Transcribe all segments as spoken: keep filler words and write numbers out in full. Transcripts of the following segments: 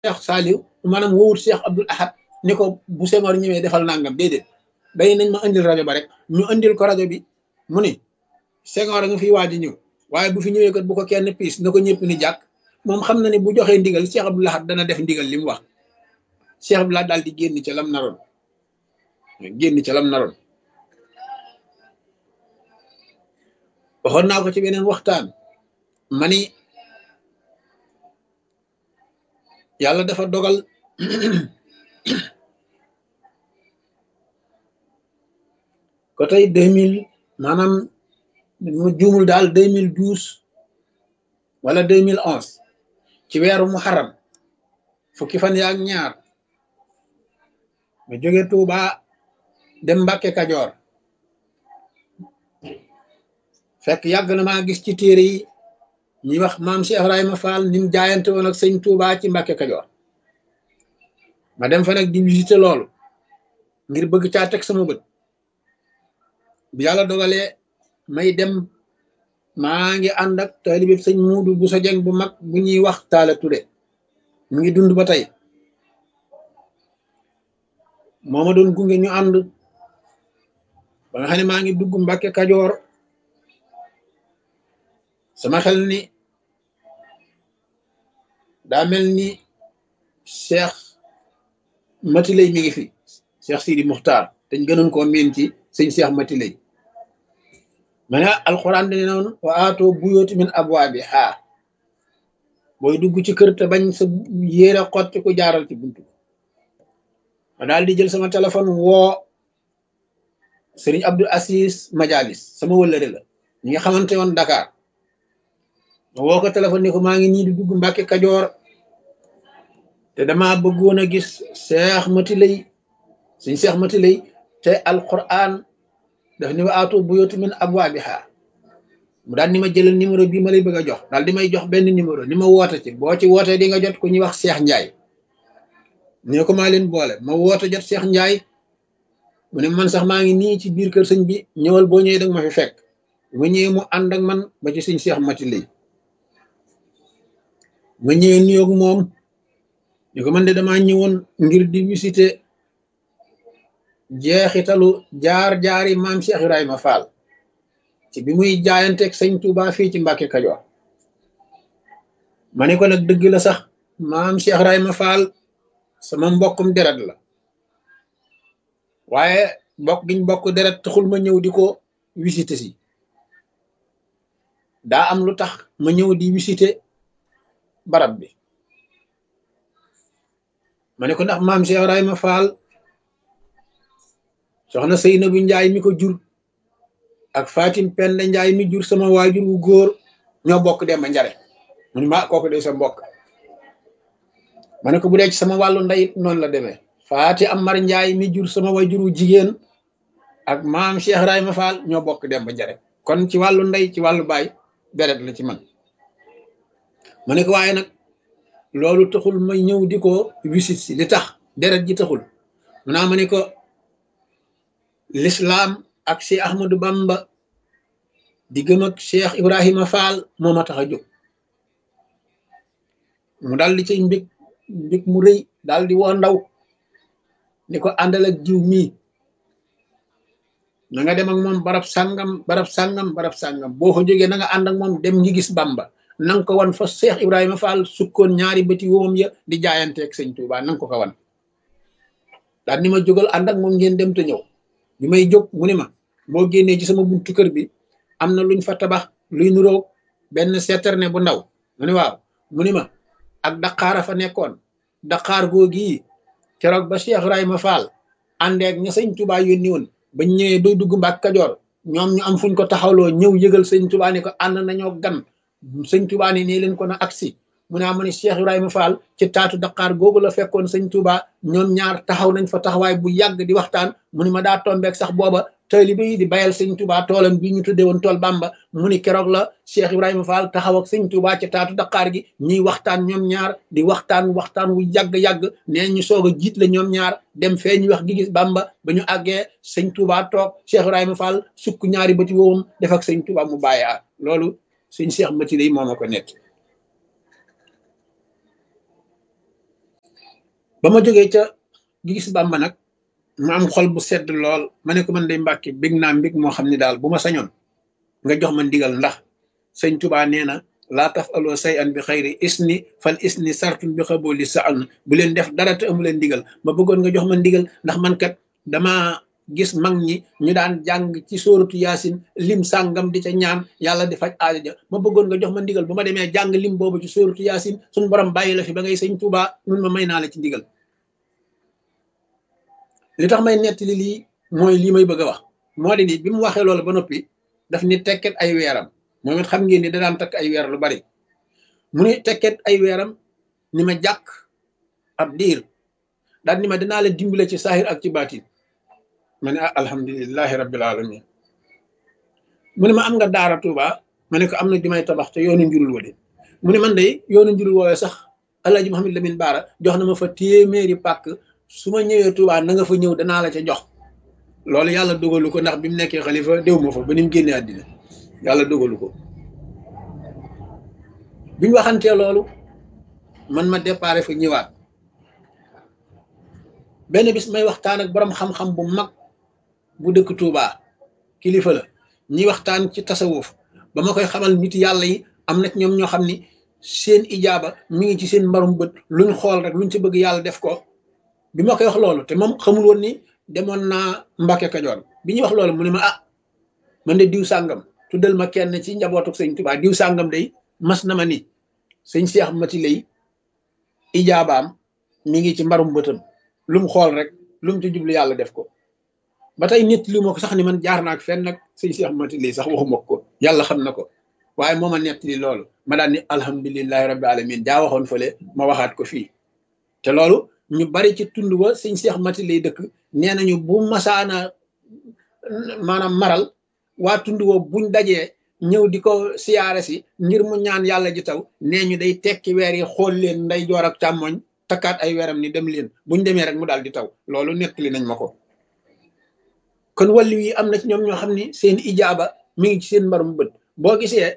Cheikh Saliou maanaam wowut Cheikh Abdoul Ahad ni ko bu Senghor ñëwee defal nangam déedéet day nañ ma indil rajo ba rek ñu indil ko rajo bi mu ni Senghor a nga fiy waaj a ñëw waaye bu fi ñëwee kat bu ko kenn piis na ko ñëpp ni jàkk moom xam na ne bu joxee ndigal Cheikh Abdoul Ahad dana def ndigal li mu wax Cheikh Abdoul Ahad daal di génn ca lam naroon génn ca lam naroon waxoon naa ko ci beneen waxtaan ma ni yàlla dafa dogal ko tey deux mille maanaam mu juumul daal deux mille douze wala deux mille onze ci weeru muharram fukki fan yaak ñaar ma jóge Tuuba dem Mbàkke Kajoor fekk yàgg na maa gis ci téere yi ñuy wax maam Cheikh Ibrahima Fall ni mu jaayante woon ak sëñ Tuuba ci Mbàkke Kajoor ma dem fa nag di visiter loolu ngir bëgg caa teg sama bët bi yàlla dogalee may dem maa ngi ànd ak taalibe sëñ Muudu bu sa jeng bu mag bu ñuy wax Taala Ture mu ngi dund ba tey moo ma doon gunge ñu ànd ba nga xam ne maa ngi dugg Mbàkke Kajoor sama xel ni daa mel ni Cheikh Matilay mi ngi fi Cheikh Sidi Muxtaar dañ gënoon koo miin ci sëñ Cheikh Matilay ma ne alxuraan dane noonu wa aatoo buyooti min abwaabi haa booy dugg ci kër te bañ sa yéere xotti ku jaaral ci buntu ma daal di jël sama téléphone woo Sëriñ Abdou Aziz Majalis sama wëllëre la ñi nga xamante woon Dakar ma woo ko téléphone ni ko maa ngi nii di dugg Mbàkke Kajoor te dama bëggoon a gis Cheikh Matilay suñ Cheikh Matilay te alquran daf ni wa aatu buyuuta min abwaabiha mu daal ni ma jëlal numéro bii ma lay bëgg a jox daal di may jox benn numéro ni ma woote ci boo ci wootee di nga jot ku ñuy wax Cheikh Ndiaye ne ko maa leen boole ma woote jot Cheikh Ndiaye mu ne man sax maa ngi nii ci biir kër sëñ bi ñëwal boo ñëwee danga ma fi fekk ma ñëwee mu ànd ak man ba ci suñ Cheikh Matilay ma ñëwee nuyoog moom ni ko man de damaa ñëwoon ngir di visiter jeexitalu jaar-jaari maam Cheikh Ibrahima Fall ci bi muy jaayanteeg sëñ Touba fii ci Mbàkke Kajoor ma ne ko nag dëgg la sax maam Cheikh Ibrahima Fall sama mbokkum deret la waaye bokk giñ bokk deret taxul ma ñëw di ko visiter si daa am lu tax ma ñëw di visiter barab bi ma ne ko ndax maam Cheikh Ibrahima Fall soxna Seynabu Njaay mi ko jur ak Fatim Penda Njaay mi jur sama waajur wu góor ñoo bokk dem ba njare mu ne ma kooku de sa mbokk ma ne ko bu dee ci sama wàllu ndeyit noonu la demee Faati Amar Njaay mi jur sama waajur wu jigéen ak maam Cheikh Ibrahima Fall ñoo bokk dem ba njare kon ci wàllu ndey ci wàllu baay deret la ci man ma ne ko waaye nag loolu taxul may ñëw di ko wisit si li tax deret ji taxul mu naa ma ne ko l'islam ak Cheikh Ahmadou Bamba di gëm ak Cheikh Ibrahima Fall moo ma tax a jóg mu daal di cay mbég mbég mu rëy daal di woo ndaw ni ko àndal ak jiw mii na nga dem ak moom barab sàngam barab sàngam barab sàngam boo ko jógee na nga ànd ak moom dem ngi gis Bamba nanga ko wan fa Cheikh Ibrahima Fall sukkoon ñaari bëti woom ya di jaayanteeg sëñ Touba nanga ko ko wan daal ni ma jógal ànd ak moom ngeen dem te ñëw bi may jóg mu ni ma boo génnee ci sama buntu kër bi am na luñ fa tabax luy nuroog benn citerne bu ndaw mu ni waaw mu ni ma ak daqaara fa nekkoon daqaar googi keroog ba Cheikh Ibrahima Fall àndeeg ña sëñ Touba yónni woon bañ ñëwee doy dugg Mbàkke Kajoor ñoom ñu am fuñ ko taxawloo ñëw yëgal sëñ Touba ne ko ànd nañoo gan sëñ Touba ne nii leen ko na agsi mu ne ma ne Cheikh Ibrahima Fall ci taatu Dakar googu la fekkoon sëñ Touba ñoom ñaar taxaw nañ fa taxawaay bu yàgg di waxtaan mu ne ma daa tombeek sax booba taalibe yi di bayal sëñ Touba toolam bi ñu tuddee woon tool Bamba mu ni keroog la Cheikh Ibrahima Fall taxaw ak sëñ Touba ci taatu Dakar gi ñuy waxtaan ñoom ñaar di waxtaan waxtaan wu yàgg-yàgg nee ñu soog a jiit la ñoom ñaar dem fee ñu wax gi gis Bamba ba ñu àggee sëñ Touba toog Cheikh Ibrahima Fall sukk ñaari bëti woowum def ak sëñ Touba mu bàyyi loolu sëñ Cheikh Matilay moo ma ko nett ba ma jógee ca gis Bàmba nag ma am xol bu sedd lool ma ne ko man day Mbàkke bég naa mbég moo xam ne daal bu ma sañoon nga jox ma ndigal ndax sëñ Tuubaa nee na laa taf aloo say an bi xayri isni fal isni sartun bi xabooli sa an bu leen def dara te amu leen ndigal ma bëggoon nga jox ma ndigal ndax man kat dama gis mag ñi ñu daan jàng ci sóoratu yaasin lim sàngam di ca ñaan yàlla di faj aajo ja ma bëggoon nga jox ma ndigal bu ma demee jàng lim boobu ci sóoratu yaasin suñu borom bàyyi la fi ba ngay sëñ Tuubaa nun ma may naa la ci ndigal li tax may nettali lii mooy lii may bëgg a wax moo di ni bi mu waxee loolu ba noppi daf ni tekket ay weeram moom it xam ngeen ni da daan takk ay weer lu bari mu ni tekket ay weeram ni ma jàkk ab diir daal ni ma dinaa la dimbale ci saahir ak ci baatin ma ne ah alhamdulilahi rabbil alamin mu ne ma am nga daara Tuuba ma ne ko am na jumay tabax te yoonu njurul wa de mu ne man de yoonu njurul woowee sax Alaaji Muhammad Lamin Baara jox na ma fa téeméeri pàkk su ma ñëwee Tuuba na nga fa ñëw danaa la ca jox loolu yàlla dogalu ko ndax bi mu nekkee xalifa déw ma fa ba ni mu génnee àddina yàlla dogalu ko biñ waxantee loolu man ma déparé fa ñëwaat benn bis may waxtaan ak borom xam-xam bu mag bu dëkk Touba kilifa la ñuy waxtaan ci tasawuf ba ma koy xamal nit yàlla yi am na ñoom ñoo xam ni seen ijaaba mi ngi ci seen mbarum bët luñ xool rek luñ ci bëgg yàlla def ko bi ma koy wax loolu te moom xamul woon ni demoon naa Mbàkke Kajoor bi ñuy wax loolu mu ne ma ah man de diw sàngam tuddal ma kenn ci njabootu sëñ Touba diw sàngam day mas na ma ni sëñ Cheikh Mati lay ijaabaam mi ngi ci mbarum bëtam lu mu xool rek lu mu ci jublu yàlla def ko ba tey nit li ma ko sax ni man jaar naa ak fenn nag sëñ Cheikh Mati lay sax waxuma ko yàlla xam na ko waaye moo ma nett li loolu ma daan ni alhamdulilahi rabbi alamin jaa waxoon fële ma waxaat ko fii te loolu ñu bari ci tund wa sëñ Cheikh Mati lay dëkk nee nañu bu masaana maanaam maral waa tund wa buñ dajee ñëw di ko siyaare si ngir mu ñaan yàlla ji taw nee ñu day tekki weer yi xool leen nday joor ak càmmoñ takkaat ay weeram ni dem leen buñ demee rek mu daal di taw loolu nettali nañ ma ko kon wàllu yi am na ci ñoom ñoo xam ni seen ijaaba mi ngi ci seen mbarum bët boo gisee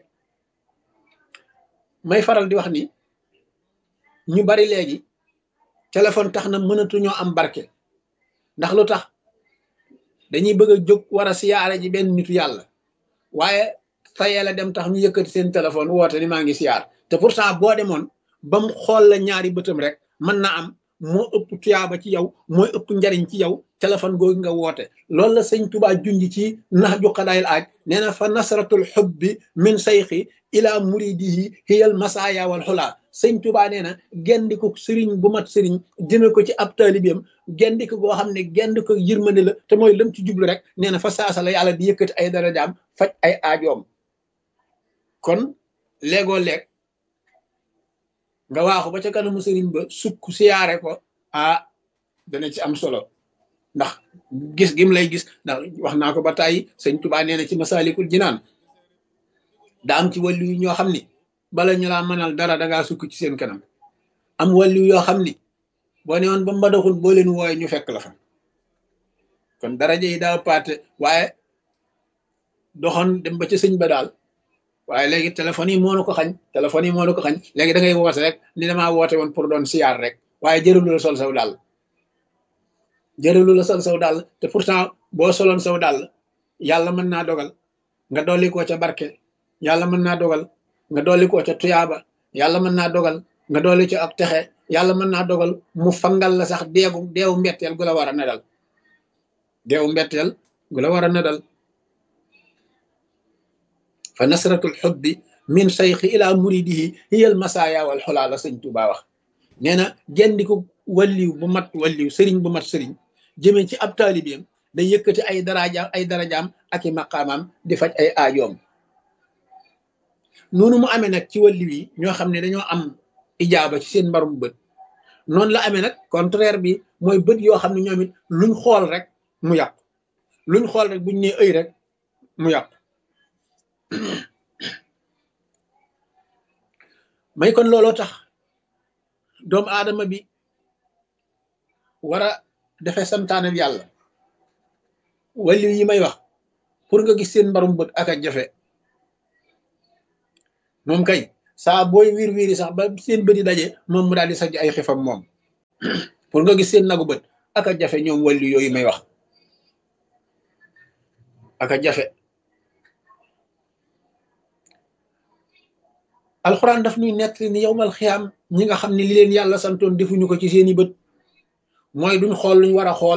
may faral di wax ni ñu bari léegi téléphone tax na mënatuñoo am barke ndax lu tax dañuy bëgg a jóg war a siyaare ji benn nitu yàlla waaye tayee la dem tax ñu yëkkati seen téléphone woote ni maa ngi siyaar te pourtant boo demoon ba mu xool la ñaari bëtam rek mën na am moo ëpp tuyaaba ci yow mooy ëpp njariñ ci yow téléphone googu nga woote loolu la sëñ Tuubaa junj ci nax ju xadaayil aaj nee na fa nasratul xubbi min sayxi ila muridihi hiyal masaaya wal xulaa sëñ Tuubaa nee na gendiku sëriñ bu mat sëriñ jëme ko ci ab taalibeem gendiku goo xam ne gendiku yërmande la te mooy lam ci jublu rek nee na fa saasa la yàlla di yëkkati ay darajaam faj ay aajoom kon léegoo leeg nga waaxu ba ca kanamu sëriñ ba sukk siyaare ko ah dana ci am solo ndax gis gim lay gis ndax wax naa ko ba tàyyi sëñ Tuubaa nee na ci Masaalikul Jinaan daa am ci wàllu yu ñoo xam ni bala ñu laa mënal dara dangaa sukk ci seen kanam am wàllu yoo xam ni boo ne woon ba mbadaxul boo leen wooye ñu fekk la fa kon daraja yi daa paate waaye doxoon dem ba ci sëñ ba daal waaye léegi téléphone yi moo na ko xañ téléphone yi moo na ko xañ léegi da ngay woote rek ni damaa woote woon pour doon siyaar rek waaye jërëlu la sol saw dàll jërëlu la sol saw dàll te pourtant boo soloon saw dàll yàlla mën naa dogal nga dolli koo ca barke yàlla mën naa dogal nga dolli koo ca tuyaaba yàlla mën naa dogal nga dolli ci ak texe yàlla mën naa dogal mu fangal la sax deegu deewu mbetteel gu la war a nedal deewu mbetteel gu la war a nedal fa nasratul xubbi min sayxi ila muridihi hiyal masaaya wal xulaa la sëñ Tuubaa wax nee na gendiku walliw bu mat walliw sëriñ bu mat sëriñ jëmee ci ab taalibeem day yëkkati ay darajaam ay darajaam ak i maqaamaam di faj ay aajoom noonu mu amee nag ci walliw yi ñoo xam ne dañoo am ijaaba ci seen mbarum bët noonu la amee nag contraire bi mooy bët yoo xam ne ñoom it luñ xool rek mu yàqu luñ xool rek buñ nee ëy rek mu yàqu may kon looloo tax doomu aadama bi war a defee santaane yàlla wàllu yi may wax pour nga gis seen mbarum bët ak a jafe moom kay saa booy wiir wiiri sax ba seen bët yi daje moom mu daal di sajj ay xifam moom pour nga gis seen nagu bët aka jafe ñoom wàllu yooyu may wax aka jafe alxuraan daf ñuy nekk ni yowmal xiyaam ñi nga xam ne li leen yàlla santoon defuñu ko ci seeni bët mooy duñ xool luñ war a xool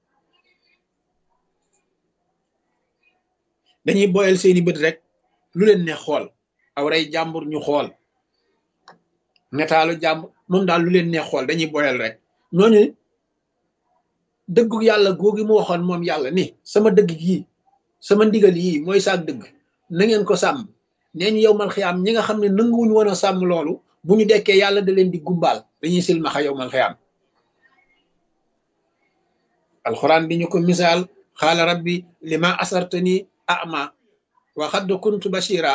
dañuy boyal seeni bët rek lu leen neex xool aw rey jàmbur ñu xool netaalu jàmbur moom daal lu leen neex xool dañuy boyal rek ñooñu dëggu yàlla googi mu waxoon moom yàlla ni sama dëgg yii sama ndigal yii mooy saak dëgg na ngeen ko sàmm nee ñu yowmal xiyaam ñi nga xam ne nanguwuñu woon a sàmm loolu bu ñu dekkee yàlla da leen di gumbaal dañuy silmaxa yowmal xiyaam alxuraan di ñu ko misaal xaala rabbi lima asartani ama wa xadd kuntu bashira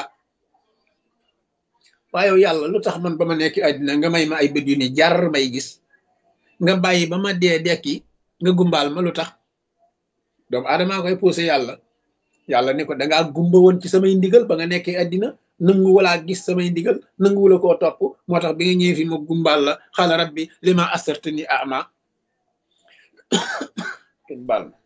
waaye yàlla lu tax man ba ma nekk àddina nga may ma ay bët yu ni jar may gis nga bàyyi ba ma dee dekki nga gumbaal ma lu tax doomu aadamaa koy posé yàlla yàlla ni ko dangaa gumba woon ci samay ndigal ba nga nekkee àddina nangu walaa gis samay ndigal nangu wala koo topp moo tax bi nga ñëwee fi ma gumbaal la xaala rabbi lima asartani ama kenn baal ma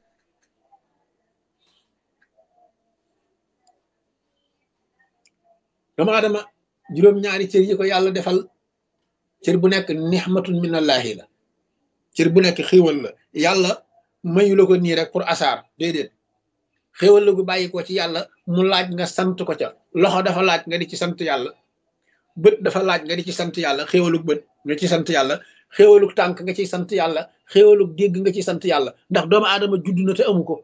doomu aadama juróom-ñaari cër yi ko yàlla defal cër bu nekk nixmatun minallahi la cër bu nekk xéwal la yàlla mayu la ko nii rek pour asaar déedéet xéwal la gu bàyyi ko ci yàlla mu laaj nga sant ko ca loxo dafa laaj nga di ci sant yàlla bët dafa laaj nga di ci sant yàlla xéwalug bët nga ci sant yàlla xéwalug tànk nga ciy sant yàlla xéwalug dégg nga ci sant yàlla ndax doomu aadama judd na te amu ko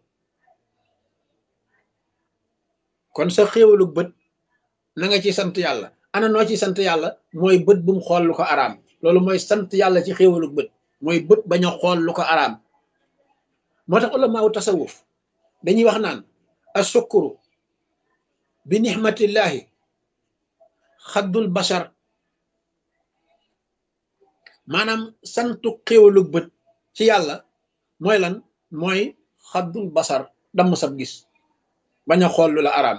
kon sa xéwalug bët na nga ci sant yàlla ana noo ci sant yàlla mooy bët bu mu xool lu ko araam loolu mooy sant yàlla ci xéewalug bët mooy bët bañ a xool lu ko araam moo tax ulamaaw tasawuf dañuy wax naan asukuru bi nixmatillahi xaddul bashar maanaam santu xéewalug bët ci yàlla mooy lan mooy xaddul basar damm sab gis bañ a xool lu la araam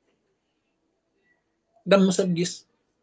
damm sab gis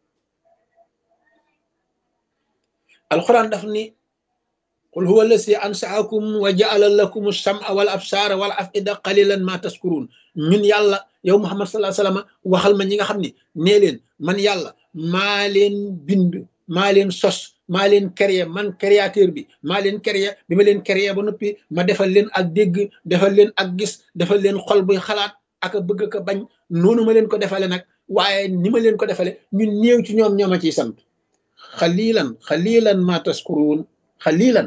alquran daf ni qul huwa allasi ansaakum wa jaala lakum alsam'a wal absaara wal afida qalilan ma taskurun ñun yàlla yow muhammad sallallahu alayhi wasallam waxal ma ñi nga xam ne nee leen man yàlla maa leen bind maa leen sos maa leen créé man créateur bi maa leen créé bi ma leen créé ba noppi ma defal leen ak dégg defal leen ak gis defal leen xol buy xalaat ak a bëgg ka bañ noonu ma leen ko defale nag waaye ni ma leen ko defale ñun néew ci ñoom ñooma ciy sant xalilan xalilan ma taskuruun xalilan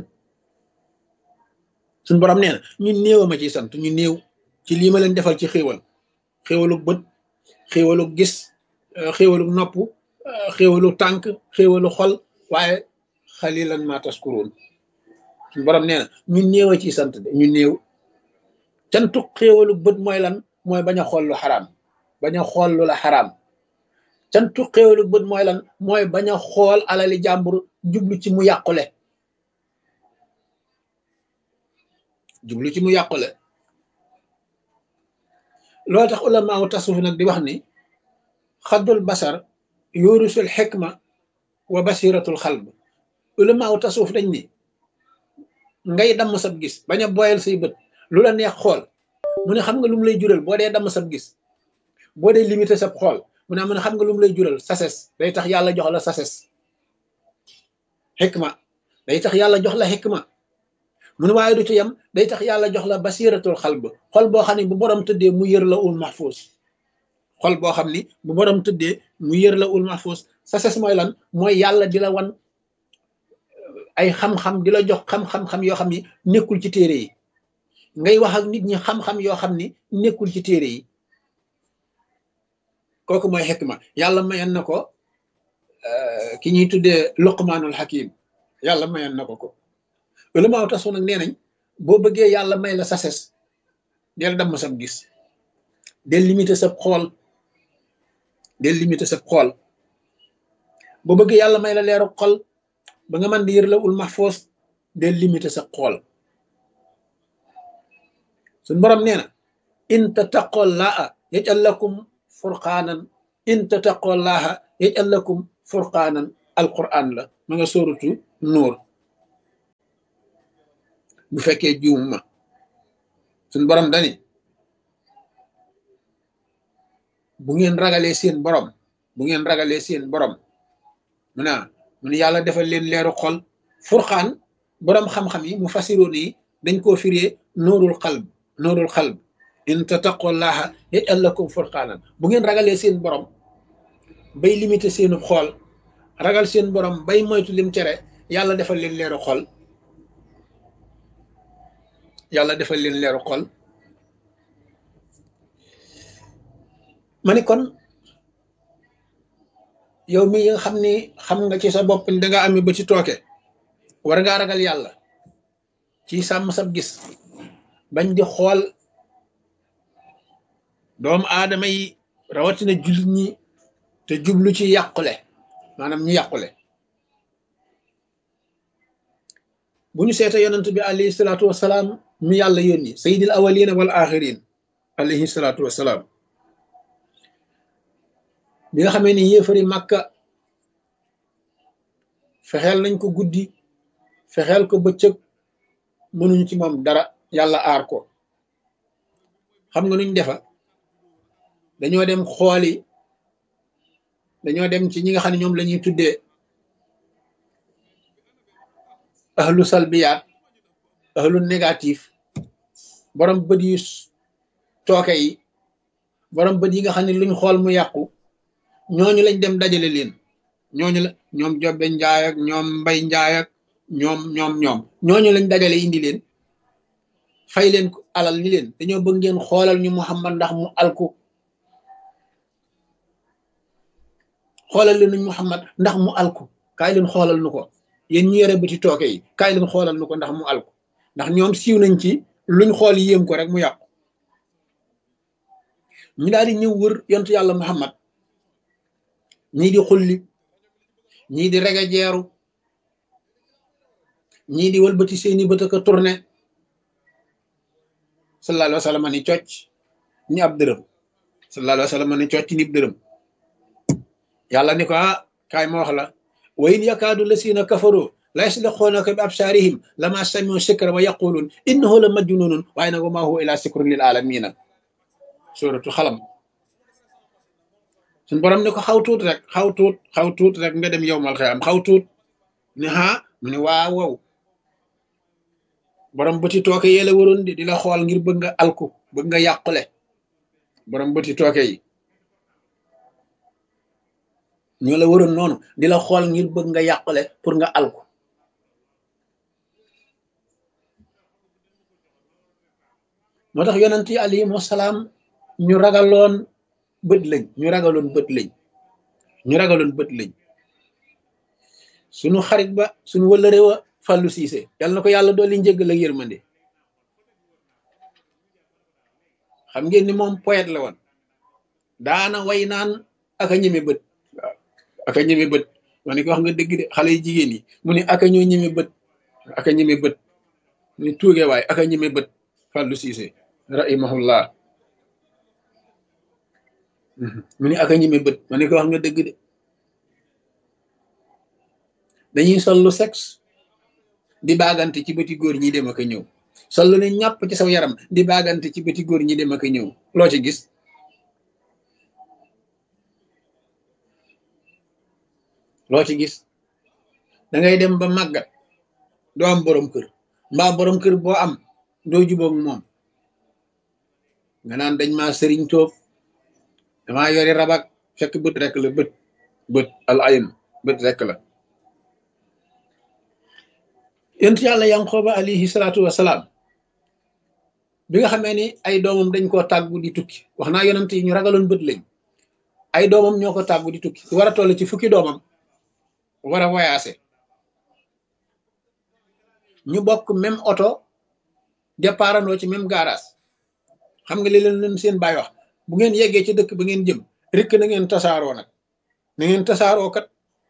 suñ borom nee na ñun néew ma ciy sant ñu néew ci lii ma leen defal ci xéewal xéewalug bët xéewalug gis xéewalug nopp xéewalug tànk xéewalu xol waaye xalilan ma taskuruun suñ borom nee na ñun néew a ciy sant de ñu néew cantuk xéewalug bët mooy lan mooy bañ a xool lu xaraam bañ a xool lu la xaraam cantu xéewalug bët mooy lan mooy bañ a xool alali jàmbur jublu ci mu yàqule jublu ci mu yàqule loolu tax ulamaaw tasawuf nag di wax ni xaddul basar yurusul xikma wa basiratul xalb ulamaaw tasawuf dañ ni ngay damm sab gis bañ a boyal say bët lu la neex xool mu ne xam nga lu mu lay jural boo dee damm sab gis boo dee limité sab xool mu ne mu ne xam nga lu mu lay jural sases day tax yàlla jox la sases xikma day tax yàlla jox la xikma mu ne waaye du ci yem day tax yàlla jox la basiratul xalb xol boo xam ne bu borom tëddee mu yër la ul mahfuus xol boo xam ni bu borom tëddee mu yër la ul mahfuus sases mooy lan mooy yàlla di la wan ay xam-xam di la jox xam-xam-xam yoo xam ni nekkul ci téere yi ngay wax ak nit ñi xam-xam yoo xam ni nekkul ci téere yi kooku mooy xikma yàlla mayoon na ko ki ñuy tuddee luqmaanul hakim yàlla mayoon na ko ko ulamaaw tasu nag nee nañ boo bëggee yàlla may la sases del damm sab gis del limité sab xool del limité sab xool boo bëggee yàlla may la leeru xol ba nga mën di yër la ul mahfuus del limité sab xool suñ borom nee na in tattaqullaaha yaj'al lakum furqaanan in tattaqullaaha yaj'al lakum furqaanan alquran la ma nga sóoratu nuur bu fekkee juum ma suñ borom dani bu ngeen ragalee seen borom bu ngeen ragalee seen borom mu ne mu ne yàlla defal leen leeru xol furqaan borom xam-xam yi mu fasiroon yi dañ koo firee nuurul xalb nuurul xalb in tattaqullaha yaj'al lakum furqaanan bu ngeen ragalee seen borom bay limité seenu xool ragal seen borom bay moytu lim tere yàlla defal leen leeru xol yàlla defal leen leeru xol ma ni kon yow mi nga xam ni xam nga ci sa bopp ni danga amee ba ci tooke war ngaa ragal yàlla ci sàmm sab gis bañ di xool doomu aadama yi rawatina jullit ñi te jublu ci yàqule maanaam ñu yàqule bu ñu seeta yonent bi alayhi salaatu wasalaam mi yàlla yónni sayyidil awwalina wal axirin alayhi salaatu wasalaam bi nga xamee ni yéefari màkka fexeel nañ ko guddi fexeel ko bëccëg mënuñu ci moom dara yàlla aar ko xam nga nuñ defa dañoo dem xooli dañoo dem ci ñi nga xam ne ñoom la ñuy tuddee ahlu salbiyaat ahlu négatif borom bët yu tooke yi borom bët yi nga xam ne luñ xool mu yàqu ñooñu lañ dem dajale leen ñooñu la ñoom Jobbe Njaay ak ñoom Mbay Njaay ak ñoom ñoom ñoom ñooñu lañ dajale indi leen fay leen ko alal ni leen dañoo bëgg ngeen xoolal ñu Muhammad ndax mu alku xoolal leen ñu Muhammad ndax mu alku kaay leen xoolal nu ko yéen ñu yore bëti tooke yi kaay leen xoolal nu ko ndax mu alku ndax ñoom siiw nañ ci luñ xool yéem ko rek mu yàqu ñu daal di ñëw wër yontu yàlla Muhammad ñii di xulli ñii di rege jeeru ñii di wëlbati seeni bët ko tourné sallallahu alayhi wa sallam ni cocc ni ab dërëm sallallahu alayhi wa sallam ni cocc ni ab dërëm yàlla ni ko ah kaay ma wax la wa in yakaadu lasina kafaru la yasliquunaka bi absaarihim lama samiu sikra wa yaquluun innahu la majnunun waaye nag wa ma huwa illa sikrun lil alamina suratu xalam suñ borom ne ko xaw tuut rek xaw tuut xaw tuut rek nga dem yowmal xiyaam xaw tuut ne ah mu ne waaw wow borom bëti tooke yee la waroon di di la xool ngir bëgg nga alku bëgg nga yàqule borom bëti tooke yi ñoo la waroon noonu di la xool ngir bëgg nga yàqule pour nga alku moo tax yonent yi alayhimu salaam ñu ragaloon bët lañ ñu ragaloon bët lañ ñu ragaloon bët lañ sunu xarit ba sunu wëllëre wa Fallou Cissé yal na ko yàlla dooli njëggal ak yërmande xam ngeen ni moom poète la woon daana way naan aka ñeme bët waaw aka ñeme bët ma ne ko wax nga dëgg de xale yu jigéen yi mu ne aka ñoo ñeme bët aka ñeme bët mu ne tuuge waay aka ñeme bët Fallou Cissé rahimahullah mu ne aka ñeme bët ma ne ko wax nga dëgg de dañuy sol lu sexe di baagante ci bëti góor ñi dem ak a ñëw sol lu ne ñàpp ci saw yaram di baagante ci bëti góor ñi dem ak a ñëw loo ci gis loo ci gis da ngay dem ba màggat doo am borom kër mbaa borom kër boo am doo jubóog moom nga naan dañ maa sëriñ toob damaa yori rabak fekk bët rek la bët bët al ayn bët rek la yonent yàlla Yanqooba alayhi salaatu wasalaam bi nga xamee ni ay doomam dañ koo tàggu di tukki wax naa yonent yi ñu ragaloon bët lañ ay doomam ñoo ko tàggu di tukki war a toll ci fukki doomam war a voyagé ñu bokk même oto départandoo ci même garage xam nga li leen leen seen baay wax bu ngeen yeggee ci dëkk ba ngeen jëm rek na ngeen tasaaroo nag na ngeen tasaaroo kat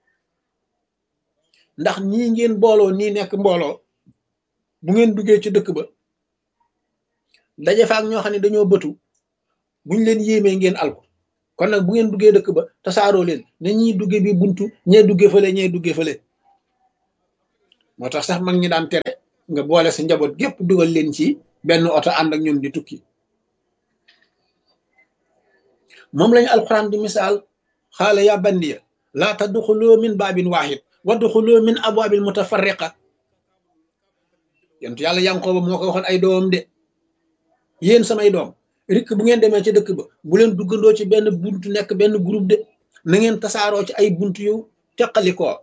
ndax ñii ngeen booloo nii nekk mbooloo bu ngeen duggee ci dëkk ba daje fa ak ñoo xam ne dañoo bëtu buñ leen yéemee ngeen alko kon nag bu ngeen duggee dëkk ba tasaaroo leen na ñiy dugge bi buntu ñee dugge fële ñee dugge fële moo tax sax mag ñi daan tere nga boole sa njaboot gépp dugal leen ci benn oto ànd ak ñoom di tukki moom lañu alquran di misaal xaala ya bandiya laa tadxuloo min baabin waahid wadxuloo min abwaabin mutafarriqa yonent yàlla Yanqooba moo ko waxoon ay doomam de yéen samay doom rikk bu ngeen demee ci dëkk ba bu leen duggandoo ci benn buntu nekk benn groupe de na ngeen tasaaroo ci ay buntu yu teqalikoo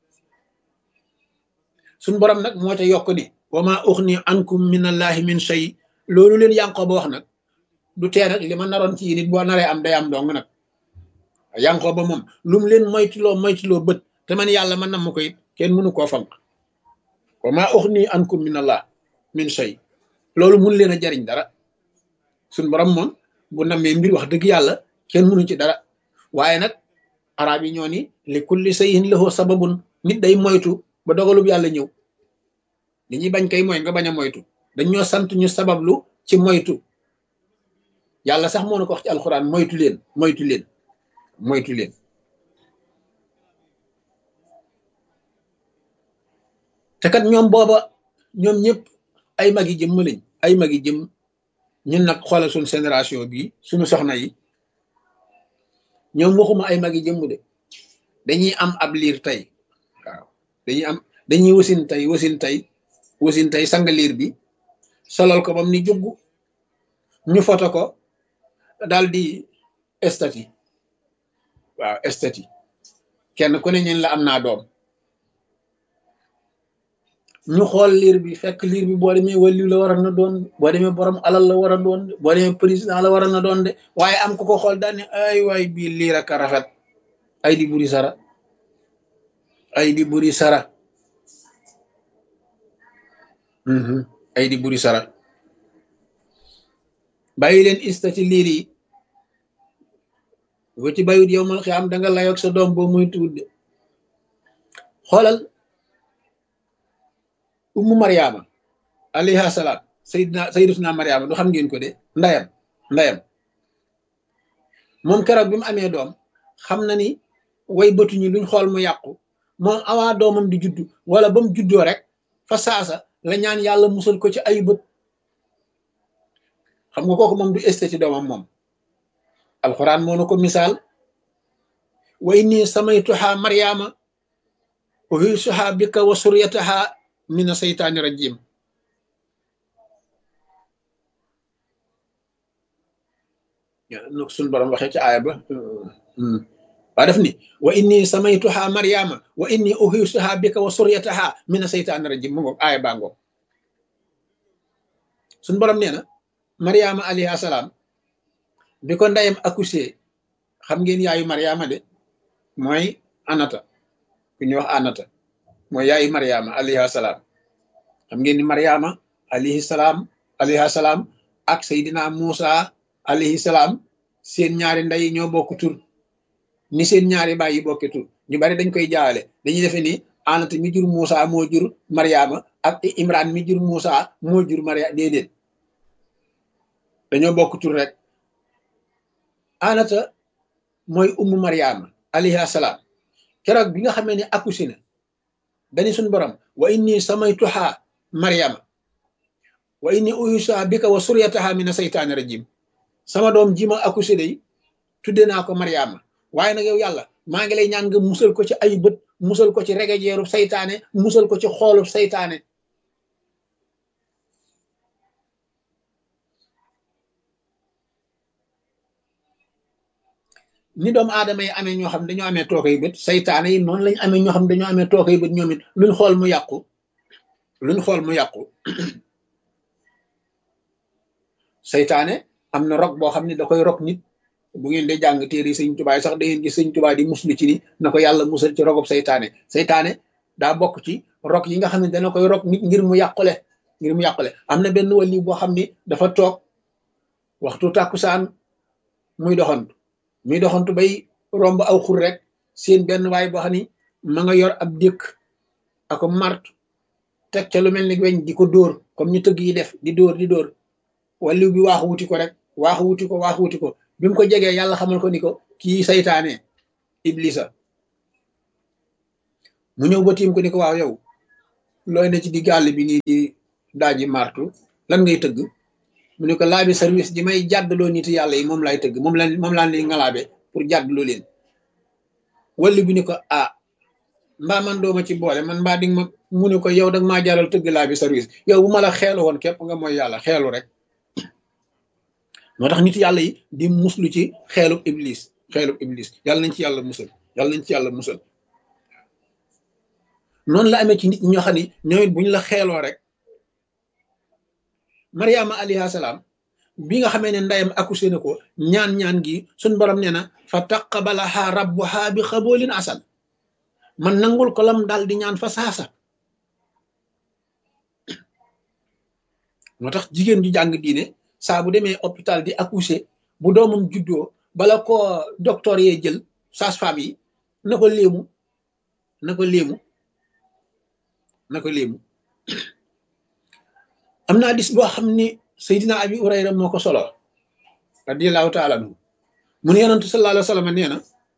suñ borom nag moo ca yokk ni wa maa uxni ankum min allahi min shay loolu leen Yanqooba wax nag du tee nag li ma naroon ci nit boo naree am day am dong nag Yanqooba moom lu mu leen moytuloo moytuloo bët te man yàlla man nam ma ko it kenn mënu koo fanq wa maa uxni ankum min allah min shay loolu mun leen a jariñ dara suñ borom moom bu namee mbir wax dëgg yàlla kenn mënu ci dara waaye nag arab yi ñoo ni li kulli shay'in lahu sababun nit day moytu ba dogalub yàlla ñëw li ñuy bañ kay mooy nga bañ a moytu dañ ñoo sant ñu sabablu ci moytu yàlla sax moo na ko wax ci alxuraan moytu leen moytu leen moytu leen te kat ñoom booba ñoom ñëpp ay magi jëmm lañ ay magi jëmm ñun nag xoolal suñu génération bii suñu soxna yi ñoom waxuma ay magi jëmm de dañuy am ab liir tey waaw dañuy am dañuy wasin tey wasin tey wasin tey sang liir bi solal ko bam ni jugg ñu foto ko daal di estati waaw estati kenn ku ne ñeen la am naa doom ñu xool liir bi fekk liir bi boo demee waliyu la waral na doon boo demee borom alal la war a doon de boo demee président la waral na doon de waaye am ku ko xool daal ne ay waay bii liir ak a rafet ay di buri sara ay di buri sara ay di buri sara bàyyi leen istati liir yi boo ci bayut yow mal xiyaam da nga layoog sa doom boo muy tuut de xoolal ummu mariama alayha salaam sayyidina sayyidatuna mariama du xam ngeen ko de ndayam ndayam moom keroog bi mu amee doom xam na ni way bëtuñu luñ xool mu yàqu moom avant doomam di juddu wala ba mu juddoo rek fa saasa la ñaan yàlla musal ko ci ay bët xam nga kooku moom du estati doomam moom alquran moo na ko misaal wa inni samaytuha mariama uhisuha bika wa suryataha mina seytaani rajim nu suñ borom waxee ci aaya ba waa def ni wa inni samaytuha mariama wa inni uhisuha bika wa suryataha mina seytaani rajim mu ngoog aaya baa ngoog suñ borom nee na mariama alayhi salaam bi ko ndeyam accouché xam ngeen yaayu mariama de mooy anata ku ñuy wax anata mooy yaayu mariama alayhi salaam xam ngeen ni mariama alayhi salaam alayhi salaam ak Seydina Muusa alayhi salaam seen ñaari ndey ñoo bokk tur ni seen ñaari baay yi bokk tur ñu bari dañ koy jaawale dañuy defe ni anata mi jur Muusa moo jur mariama ak Imran mi jur Muusa moo jur mariama déedéet dañoo bokk tur rek anata mooy ummu mariama alayhi salaam keroog bi nga xamee ne accouché na dani suñ borom wa inni samaytuha mariama wa inni uyusuha bika wa suryataha mina seytaani rajim sama doom ji ma accouché day tudde naa ko mariama waaye nag yow yàlla maa ngi lay ñaan nga musal ko ci ay bët musal ko ci regejeeru saytaane musal ko ci xoolub saytaane ni doomu aadama yi amee ñoo xam dañoo amee tookay bët saytaane yi noonu lañ amee ñoo xam dañoo amee tookay bët ñoom it luñ xool mu yàqu luñ xool mu yàqu saytaane am na rok boo xam ne da koy rok nit bu ngeen dee jàng téere yi sëñ Tuubaa sax da ngeen gis sëñ Tuubaa di muslu ci ni na ko yàlla musal ci rogob saytaane saytaane daa bokk ci rok yi nga xam ne dana koy rok nit ngir mu yàqule ngir mu yàqule am na benn wàlli boo xam ni dafa toog waxtu tàkkusaan muy doxantu muy doxantu bay romb aw xur rek seen benn waay boo xam ni ma nga yor ab dékk ako mart teg ca lu mel ni weñ di ko dóor comme ñu tëgg yi def di dóor di dóor wàlliw bi waaxu wuti ko rek waaxu wuti ko waaxu wuti ko bi mu ko jegee yàlla xamal ko ni ko kii saytaane iblisa mu ñëw ba tiim ko ni ko waaw yow looy na ci di gàll bi nii di daaji martu lan ngay tëgg mu ne ko laabi service ji may jàddaloo nit yàlla yi moom laay tëgg moom la moom laa leen ngalaabe pour jàddaloo leen walli bi ni ko ah mbaa man dooma ci boole man mbaa dig ma mu ne ko yow dag maa jaral tëgg laabi service yow bu ma la xeelu woon képp nga mooy yàlla xeelu rek moo tax nit yàlla yi di muslu ci xeelub iblis xeelub iblis yàlla nañ ci yàlla musal yàlla nañ ci yàlla musal noonu la amee ci nit ñoo xam ne ñoom it bu ñu la xeeloo rek mariama alayha salaam bi nga xamee ne ndeyam accouché na ko ñaan-ñaan gi suñ borom nee na fa taqabalaha rabbuha bi xaboolin asan man nangul ko lam daal di ñaan fa saasa moo tax jigéen ju jàng diine saa bu demee hôpital di accouché bu doomam juddoo bala ko docteur yee jël sage-femme yi na ko léemu na ko léemu na ko léemu am naa dis boo xam ni Seydina Abi Hurayra moo ko solo radiyallahu taala anhu mu ne yonentu sallallahu alayhi wa sallam nee na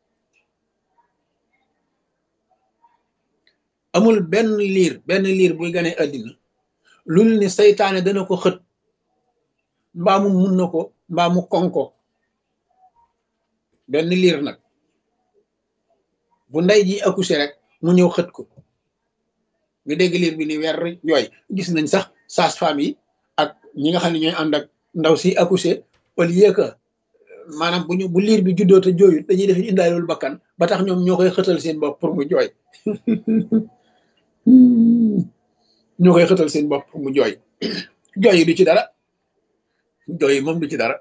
amul benn liir benn liir buy gane àddina lul ni seytaane dana ko xët mbaa mu mun na ko mbaa mu konko benn liir nag bu ndey ji accouché rek mu ñëw xët ko nga dégg liir bi ni weer jooy gis nañ sax sage-femme yi ak ñi nga xam ne ñooy ànd ak ndaw si accouché au lieu que maanaam bu ñu bu liir bi juddoo te jooyut dañuy def indaalul bakkan ba tax ñoom ñoo koy xëtal seen bopp pour mu jooy ñoo koy xëtal seen bopp pour mu jooy jooy yi du ci dara jooy yi moom du ci dara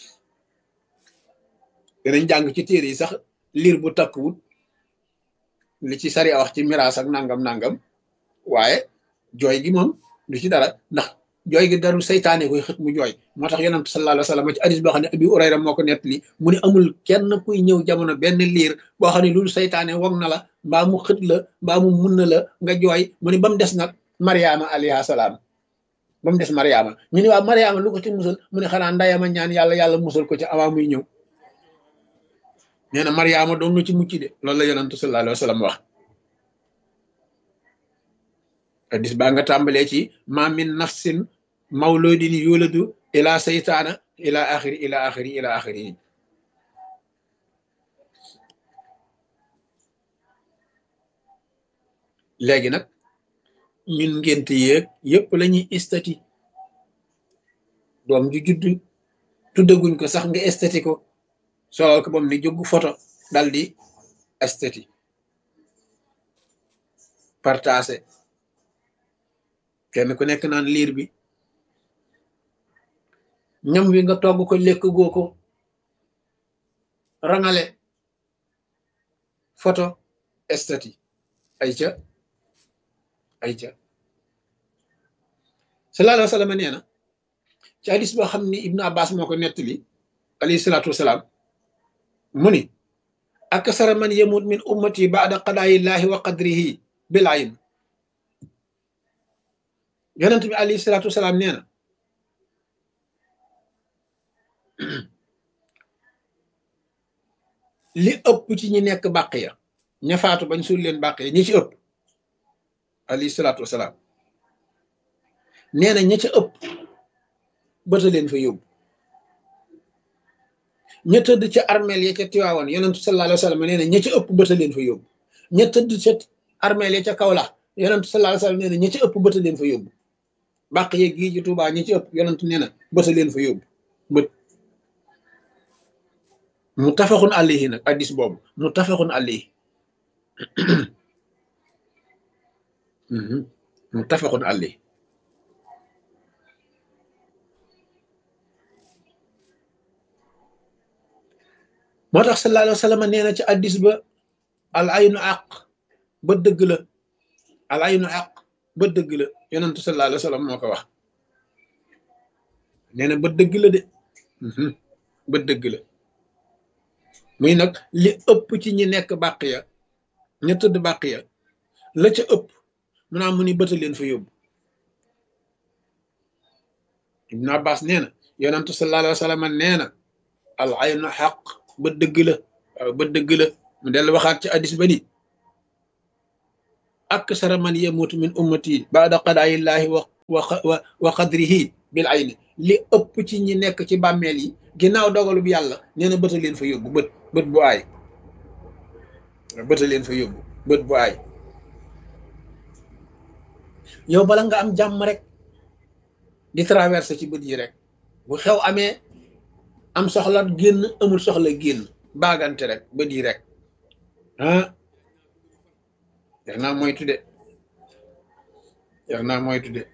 danañ jàng ci téere yi sax liir bu takkuwut li ci sari a wax ci miraas ak nangam nangam waaye jooy gi moom du ci dara ndax jooy gi daru seytaane koy xët mu jooy moo tax yonent sallallahu alayhi wa sallam ci hadis boo xam ne Abi Hurayra moo ko nettali mu ne amul kenn kuy ñëw jamono benn liir boo xam ne loolu seytaane wog na la mbaa mu xët la mbaa mu mun na la nga jooy mu ne ba mu des nag Mariama alayha salaam ba mu des Mariama ñu ne waaw Mariama lu ko ci musal mu ne xanaa ndayama ñaan yàlla yàlla musal ko ci avant muy ñëw nee na Mariama doon na ci mucc de loolu la yonent sallallahu alayhi wa sallam wax hadis baa nga tàmbalee ci ma min nafsin mawludin yuladu ila seytaana ila axiri ila axiri ila axiri léegi nag ñun ngénte yéeg yépp la ñuy estati doom ju judd tuddaguñ ko sax nga estati ko solal ko bam ni jógu photo dal di estati partagé kenn ku nekk naan liir bi ñam wi nga togg ko lekk goo ko rangale photo estati ay ca ay ca sallallahu alayhi wa sallam nee na ci hadis boo xam ni Ibnu Abbas moo ko nettali alayhi salaatu wasalaam mu ni aksara man yamut min ummati baada qadaayillahi wa qadrihi bil ayn yonent bi alayhi salaatu wasalaam nee na li ëpp ci ñi nekk bàq ya ña faatu bañ suul leen bàq ya ñi ci ëpp alayhi salaatu wasalaam nee na ña ca ëpp bëta leen fa yóbbu ña tëdd ca armeel ya ca Tiwaawan yonentu sallallahu alayhi wa sallam nee na ña ca ëpp bëta leen fa yóbbu ña tëdd ca armeel ya ca Kawlax yonentu sallallahu alayhi wa sallam nee na ña ca ëpp bëta leen fa yóbbu bàq yeeg gii ci Tuubaa ñi ci ëpp yonentu nee na bëta leen fa yóbbu bët muttafaqun alayhi nag addis boobu muttafaqun alayhi muttafaqun alayhi moo tax sallallahu alayhi wa sallam nee na ci addis ba al aynu aq ba dëgg la al aynu aq ba dëgg la yonentu sallallahu alayhi wa sallam moo ko wax nee na ba dëgg la de ba dëgg la muy nag li ëpp ci ñi nekk bàq ya ña tëdd bàq ya la ca ëpp mu naa mu ni bëta leen fa yóbbu Ibn Abbas nee na yonentu sallallahu alayhi wa sallam nee na al aynu xaq ba dëgg la waaw ba dëgg la mu dellu waxaat ci addis ba ni aksara man yamutu min ummati baada qadaayillahi wa wa wa wa qadrihi bil ayni li ëpp ci ñi nekk ci bàmmeel yi ginnaaw dogalu bi yàlla nee na bëta leen fa yóbbu bët bët bu aay bëta leen fa yóbbu bët bu aay yow bala nga am jàmm rek di traversé ci bët yi rek bu xew amee am soxla génn amul soxla génn baagante rek bët yi rek ah yar naa moytu de yar naa moytu de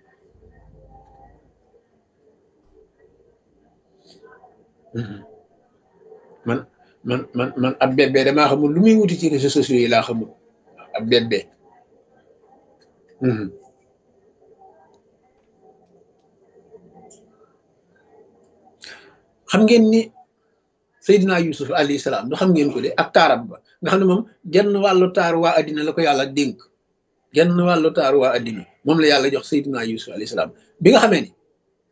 man man man man ab bébé damaa xamul lu muy wuti ci réseaux sociaux yi laa xamul ab bébé xam ngeen ni Seydina Yusuf alayhi salaam du xam ngeen ko de ak taarab ba nga xam ne moom genn wàllu taar waa addina la ko yàlla dénk genn wàllu taar waa addina moom la yàlla jox Seydina Yusuf alayhi salaam bi nga xamee ni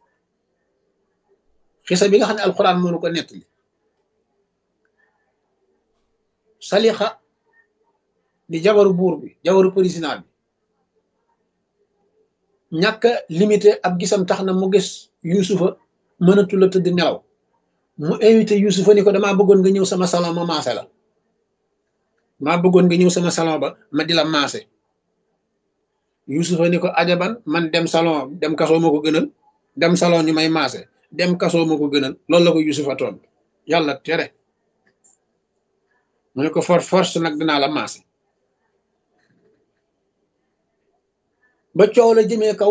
xisa bi nga xam ne alquran mënu ko nettali Salixa di jabaru buur bi jabaru président bi ñàkk a limité ab gisam tax na mu gis Yusufa mënatu la tëdd nelaw mu invité Yusufa ni ko damaa bëggoon nga ñëw sama salon ma maase la maa bëggoon nga ñëw sama salon ba ma di la maase Yusufa ni ko ajaban man dem salon dem kasoo ma ko gënal dem salon ñu may maase dem kasoo ma ko gënal loolu la ko Yusufa toon yàlla tere mu ne ko for force nag dinaa la maase ba coow la jëmee kaw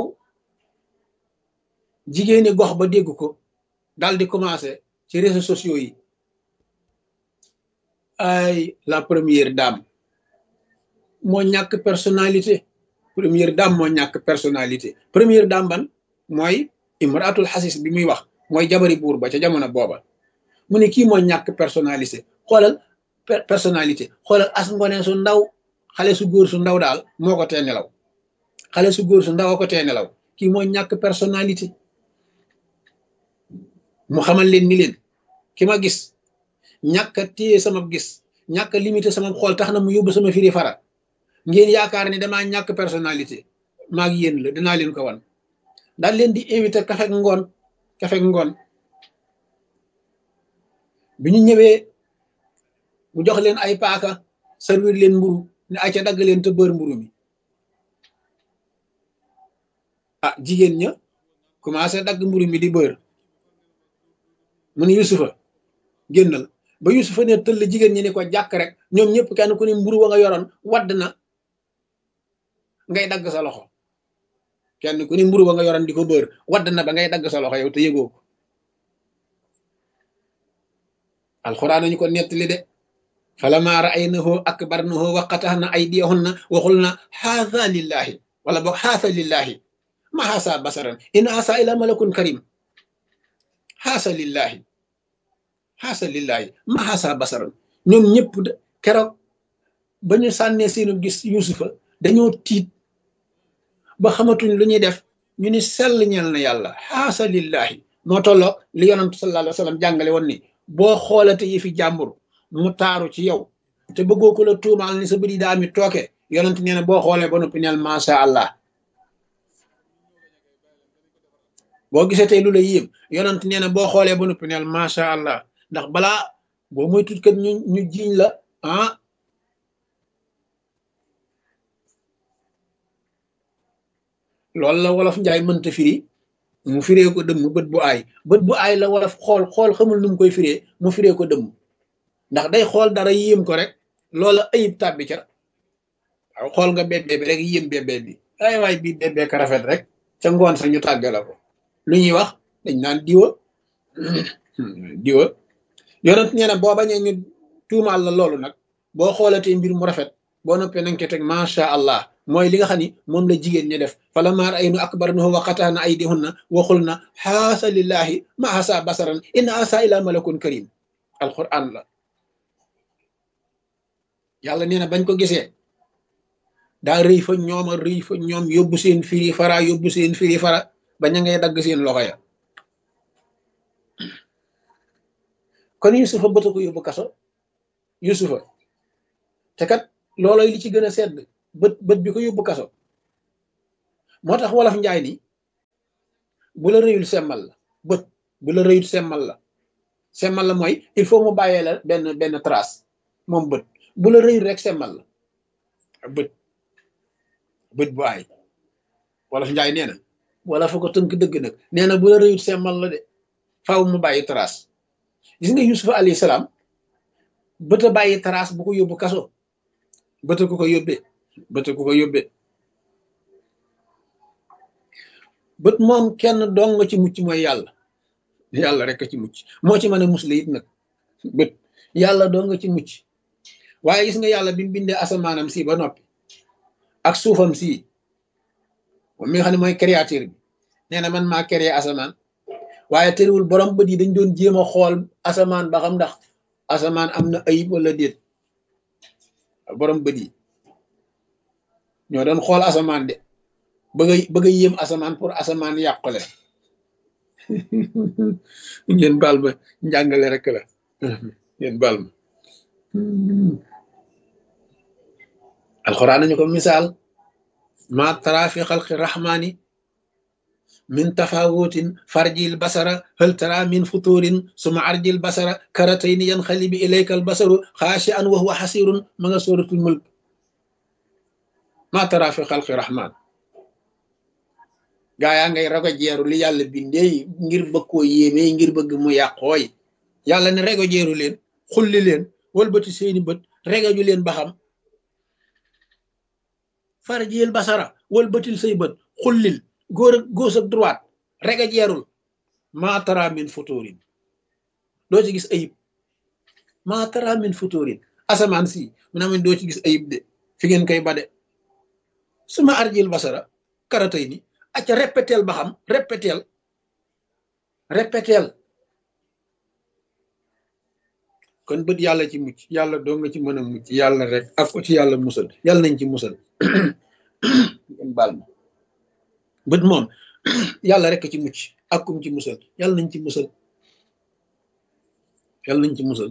jigéeni gox ba dégg ko daal di commencé ci réseaux sociaux yi ay la première dame moo ñàkk personnalité première dame moo ñàkk personnalité première dame ban mooy imratul xasis bi muy wax mooy jabari buur ba ca jamono booba mu ne kii moo ñàkk personnalité xoolal personnalité xoolal as ngone su ndaw xale su góor su ndaw daal moo ko tee nelaw xale su góor su ndaw a ko tee nelaw kii moo ñàkk personnalité mu xamal leen ni leen ki ma gis ñàkk a téye sama gis ñàkk a limité sama xool tax na mu yóbbu sama firi fara ngeen yaakaar ni damaa ñàkk personnalité maag yéen la dinaa leen ko wan daal leen di invité kafek ngoon kafek ngoon bi ñu ñëwee mu jox leen ay paaka servir leen mburu ne ay ca dagg leen te bër mburu mi ah jigéen ña commencé dagg mburu mi di bër mu ne Yusufa génnal ba Yusufa ne tëll jigéen ñi ni ko jàkk rek ñoom ñëpp kenn ku ne mburu wa nga yoroon wadd na ngay dagg sa loxo kenn ku ne mburu wa nga yoroon di ko bër wadd na ba ngay dagg sa loxo yow te yëgoo ko alxuraan nañu ko nettali de falammaa ra'aynahu akbarnahu wa qata'na aydiyahunna wa qulna haadha lillahi wala boog haadha lillahi ma haasa basaran in haasa ila malakun karim haasa lillahi haasa lillahi ma haasa basaran ñoom ñëpp keroog ba ñu sànnee seenu gis Yusufa dañoo tiit ba xamatuñ lu ñuy def ñu ni sell ñeel na yàlla haasa lillahi moo tolloog li yonantu sallallahu alayhi wa sallam jàngale woon ni boo xoolate yi fi jàmbur mu taaru ci yow te bëggoo ko la tuumaal ni sa bëri daa mi tooke yonent nee na boo xoolee ba noppi neel macha allah boo gisee tey lu la yéem yonent nee na boo xoolee ba noppi neel macha allah ndax balaa boo muy tut kat ñu ñu jiiñ la ah loolu la wolof njaay mënta firi mu firee ko dëmm bët bu aay bët bu aay la wolof xool xool xamul nu mu koy firee mu firee ko dëmm ndax day xool dara yéem ko rek loola ayib tàbbi ca waaw xool nga bébé bi rek yéem bébé bi ay waay bii bébé ka rafet rek ca ngoon sa ñu tàgge la ko lu ñuy wax dañ naan diwa diwa yonent nee na boo bañee ñu tuumaal la loolu nag boo xoolatee mbir mu rafet boo noppee nañ ko teg macha allah mooy li nga xam ni moom la jigéen ñi def falammaa ra'aynahu akbarnahu wa qata'na aydiyahunna wa qulna haasa lillahi ma haasa basaran in haasa illa malakun karim alquran la yàlla nee na bañ ko gisee daa rëy fa ñoom a rëy fa ñoom yóbbu seen firi fara yóbbu seen firi fara ba ña ngay dagg seen loxo ya kon Yusufa bëta ko yóbbu kaso Yusufa te kat looloy li ci gën a sedd bët bët bi ko yóbbu kaso moo tax wolof njaay ni bu la rëyul semmal la bët bu la rëyul semmal la semmal la mooy il faut mu bàyyee la benn benn trace moom bët bu la rëyul rek semmal la bët bët bu aay wala fi njaay nee na wala fa ko tënk dëgg nag nee na bu la rëyul semmal la de faaw mu bàyyi trace gis nga Yusufa alayhi salaam bët a bàyyi trace bu ko yóbbu kaso bët ku ko yóbbee bët ku ko yóbbee bët moom kenn dong nga ci mucc mooy yàlla yàlla rek a ci mucc moo ci mën a musle it nag bët yàlla dong nga ci mucc waaye gis nga yàlla bi mu bindee asamaanam si ba noppi ak suufam si moom mi nga xam ne mooy créateur bi nee na man maa créé asamaan waaye terewul borom bët yi dañ doon jéem a xool asamaan ba xam ndax asamaan am na ayib wala déet borom bët yi ñoo doon xool asamaan de bëgg a bëgg a yéem asamaan pour asamaan yàqule ngeen baal ma njàngale rek la ngeen baal ma alxuraan nañu ko misaal ma tara fi xalqi rahmaani min tafawutin farjil basara hal tara min futurin suma arjil basara karatayni yanxalibi ilayka al basaru xaashi an wa huwa xasirun ma nga suratul mulk ma tara fi xalqi rahmaan gaa yaa ngay rago jeeru li yàlla bindee ngir bëgg koo yéemee ngir bëgg mu yàqooy yàlla ne rego jeeru leen xulli leen walbati seeni bët regaju leen ba xam farjil basara walbatil say bët xullil góor ak gauche ak droite rega jeerul ma tara min futurin doo ci gis ayib ma tara min futurin asamaan si mu naa man doo ci gis ayib de fi ngeen koy bade suma arjil basara karatay ni acca répéteel ba xam répéteel répéteel kon bët yàlla ci mucc yàlla doo nga ci mën a mucc yàlla rek ak ko ci yàlla musal yàlla nañ ci musal ngeen baal ma bët moom yàlla rek ci mucc ak kum ci musal yàlla nañ ci musal yàlla nañ ci musal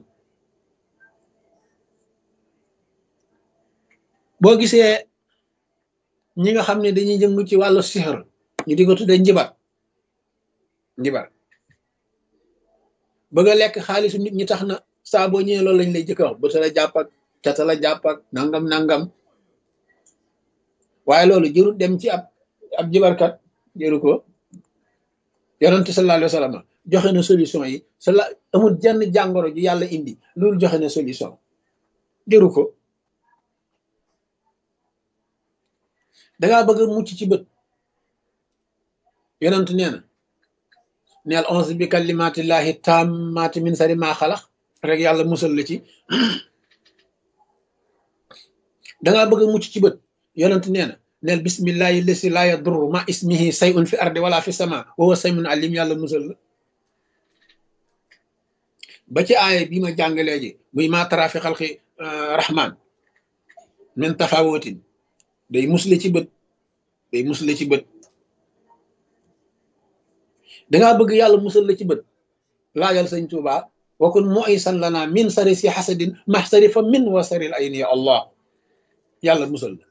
boo gisee ñi nga xam ne dañuy jëngu ci wàllu sixar ñu di ko tuddee njibar njibar bëgg a lekk xaalisu nit ñi tax na saa boo ñëwee loolu lañ lay jëkk wax bëta la jàpp ak cata la jàpp ak nangam nangam waaye loolu jërul dem ci ab ab jibarkat jëru ko yonent sallallahu alayhi wa sallam joxe na solution yi sala amul jenn jàngoro ju yàlla indi loolu joxe na solution jëru ko dangaa bëgg a mucc ci bët yonent nee na neel onze bi kalimatillahi tammati min sari ma xalax rek yàlla musal la ci dangaa bëgg a mucc ci bët yonent nee na neel bismillahi lesi la yadurru ma ismihi sayun fi ardi wala fi sama wa huwa samiun alim yàlla musal la ba ci aaya bi ma jàngalee ji muy ma tara fi xalqi rahman min tafawotin day musle ci bët day musle ci bët dangaa bëgg yàlla musal la ci bët laajal sëñ Tuuba wakun mu'isan lana min sari si xasadin maxsari fa min wasaril ayni ya allah yàlla musal la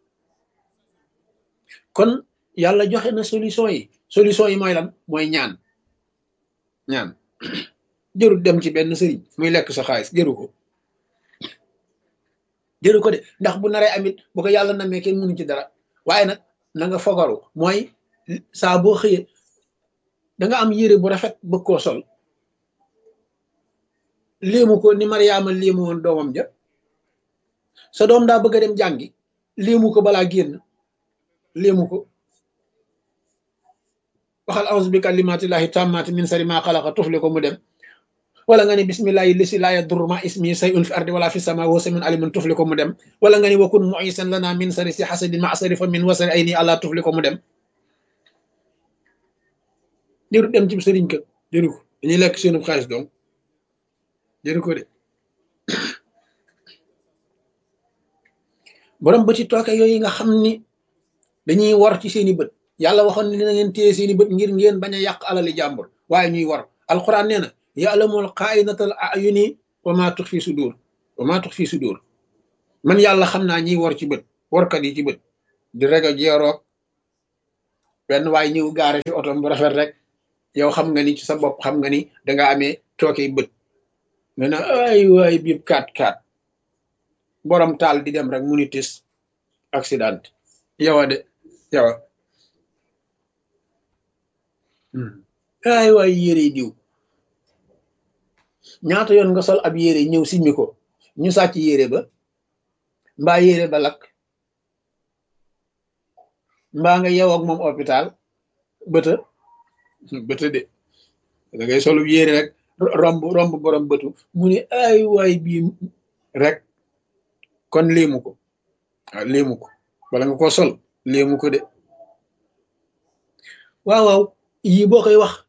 kon yàlla joxe na solution yi solution yi mooy lan mooy ñaan ñaan jërul dem ci benn sëriñ muy lekk sa xaalis jëru ko jëru ko de ndax bu naree amit bu ko yàlla namee kenn mënu ci dara waaye nag na nga fogaru mooy saa boo xëyee da nga am yére bu rafet bëgg koo sol léemu ko ni Mariama léemu woon doomam ja sa doom daa bëgg a dem jàngi léemu ko balaa génn léemu ko waxal a'uuzu bi kalimatillahi tammati min sari ma xalaqa tufli ko mu dem wala nga ne bismillahi lisi la yadurru ma ismi sayun fi ardi wala fi sama wa samiun alimun tufli ko mu dem wala nga ne wakun mu'isan lana min sari si hasadin ma asari fa min wasari ayni allah tufli ko mu dem jëru dem ci sëriñ ka jëru ko dañuy lekk seenu xaalis donc jëru ko de borom bëti tooke yooyu nga xam ni dañuy war ci seeni bët yàlla waxoon ni na ngeen téye seeni bët ngir ngeen bañ a yàq alali jàmbur waaye ñuy war alquran nee na ya'lamul xaa'inatal a'yuni wa ma tuxfi sudur wa ma tuxfi sudur man yàlla xam naa ñiy war ci bët warkat yi ci bët di rega jeeroog benn waay ñëw gaare fi otom bu rafet rek yow xam nga ni ci sa bopp xam nga ni danga amee tooke bët nga ne ay waay biib kaat kaat borom taal di dem rek mu ni tis accident yowa de yowa ay waay yére diw ñaata yoon nga sol ab yére ñëw simmi ko ñu sàcc yére ba mbaa yére ba lakk mbaa nga yew ak moom hôpital bëta bëta de da ngay solu yére rek romb romb borom bëtu mu ni ay waay bii rek kon léemu ko waaw léemu ko wala nga ko sol léemu ko de waaw waaw yii boo koy wax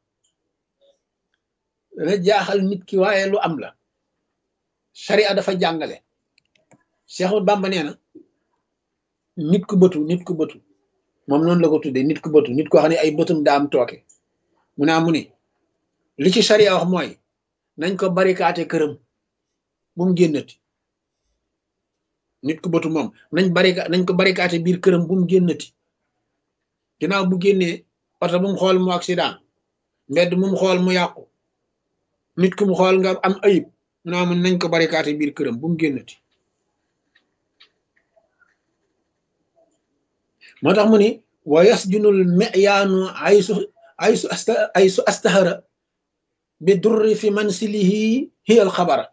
dana jaaxal nit ki waaye lu am la sharia dafa jàngale Seexul Bàmba nee na nit ku bëtu nit ku bëtu moom noonu la ko tuddee nit ku bëtu nit koo xam ne ay bëtum daa am tooke mu naa mu ni li ci sharia wax mooy nañ ko barikaate këram bu mu génnati nit ku bëtu moom nañ barika nañ ko barikaate biir këram bu mu génnati ginnaaw bu génnee oto bu mu xool mu accident mbedd mu mu xool mu yàqu nit ku mu xool nga am ayib mu naa mun nañ ko barikaate biir këram bu mu génnati moo tax mu ni wa yasjunul miyaanu aysu aysu asta aysu astahara bi durri fi mansilihi hiya al xabara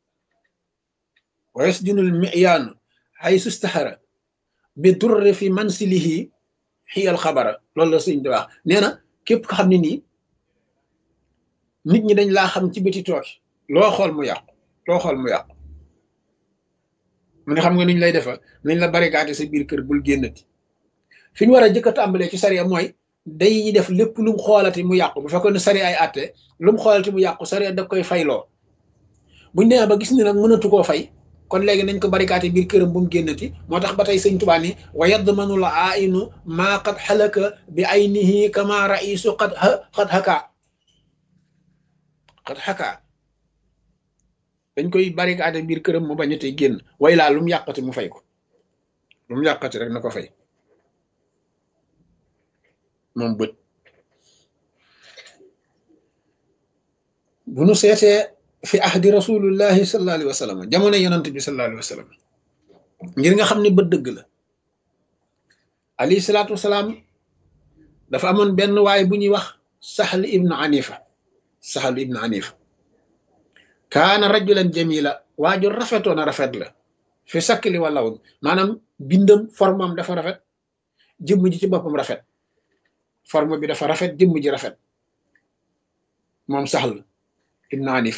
wa yasjunul miyaanu aysu astahara bi durri fi mansilihi hiya al xabara loolu la sëñ di wax nee na képp ko xam ne nii nit ñi dañ laa xam ci bëti tooki loo xool mu yàqu loo xool mu yàqu mu ne xam nga nuñ lay defa nañ la barikaate sa biir kër bul génnati fi ñu war a jëkk a tàmbalee ci sariya mooy day def lépp lu mu xoolati mu yàqu bu fekkoon ne sariya ay àtte lu mu xoolati mu yàqu sariya da koy fayloo buñ demee ba gis ni nag mënatu koo fay kon léegi nañ ko barikaate biir këram bu mu génnati moo tax ba tey sëñ Tuubaa ni wa yadmanu la ainu maa qad xalaka bi aynihi kama raisu qad qad xaka qad xaka dañ koy barikaate biir këram mu bañatee génn way laa lu mu yàqati mu fay ko lu mu yàqati rek na ko fay moom bët bu nu seetee fi ahdi rasulullahi sallallahu alayhi wa sallam jamono yonant bi sallallahu alayhi wa sallam ngir nga xam ne bët dëgg la alayhi salaatu wasalaam dafa amoon benn waay bu ñuy wax sahl ibnu anifa sahl ibnu anifa kaana rajulan jamila waaju rafetoon a rafet la fi sakkli wa lawn maanaam bindam formam dafa rafet jëmm ji ci boppam rafet forme bi dafa rafet jëmm ji rafet moom Sahl ibn Hanif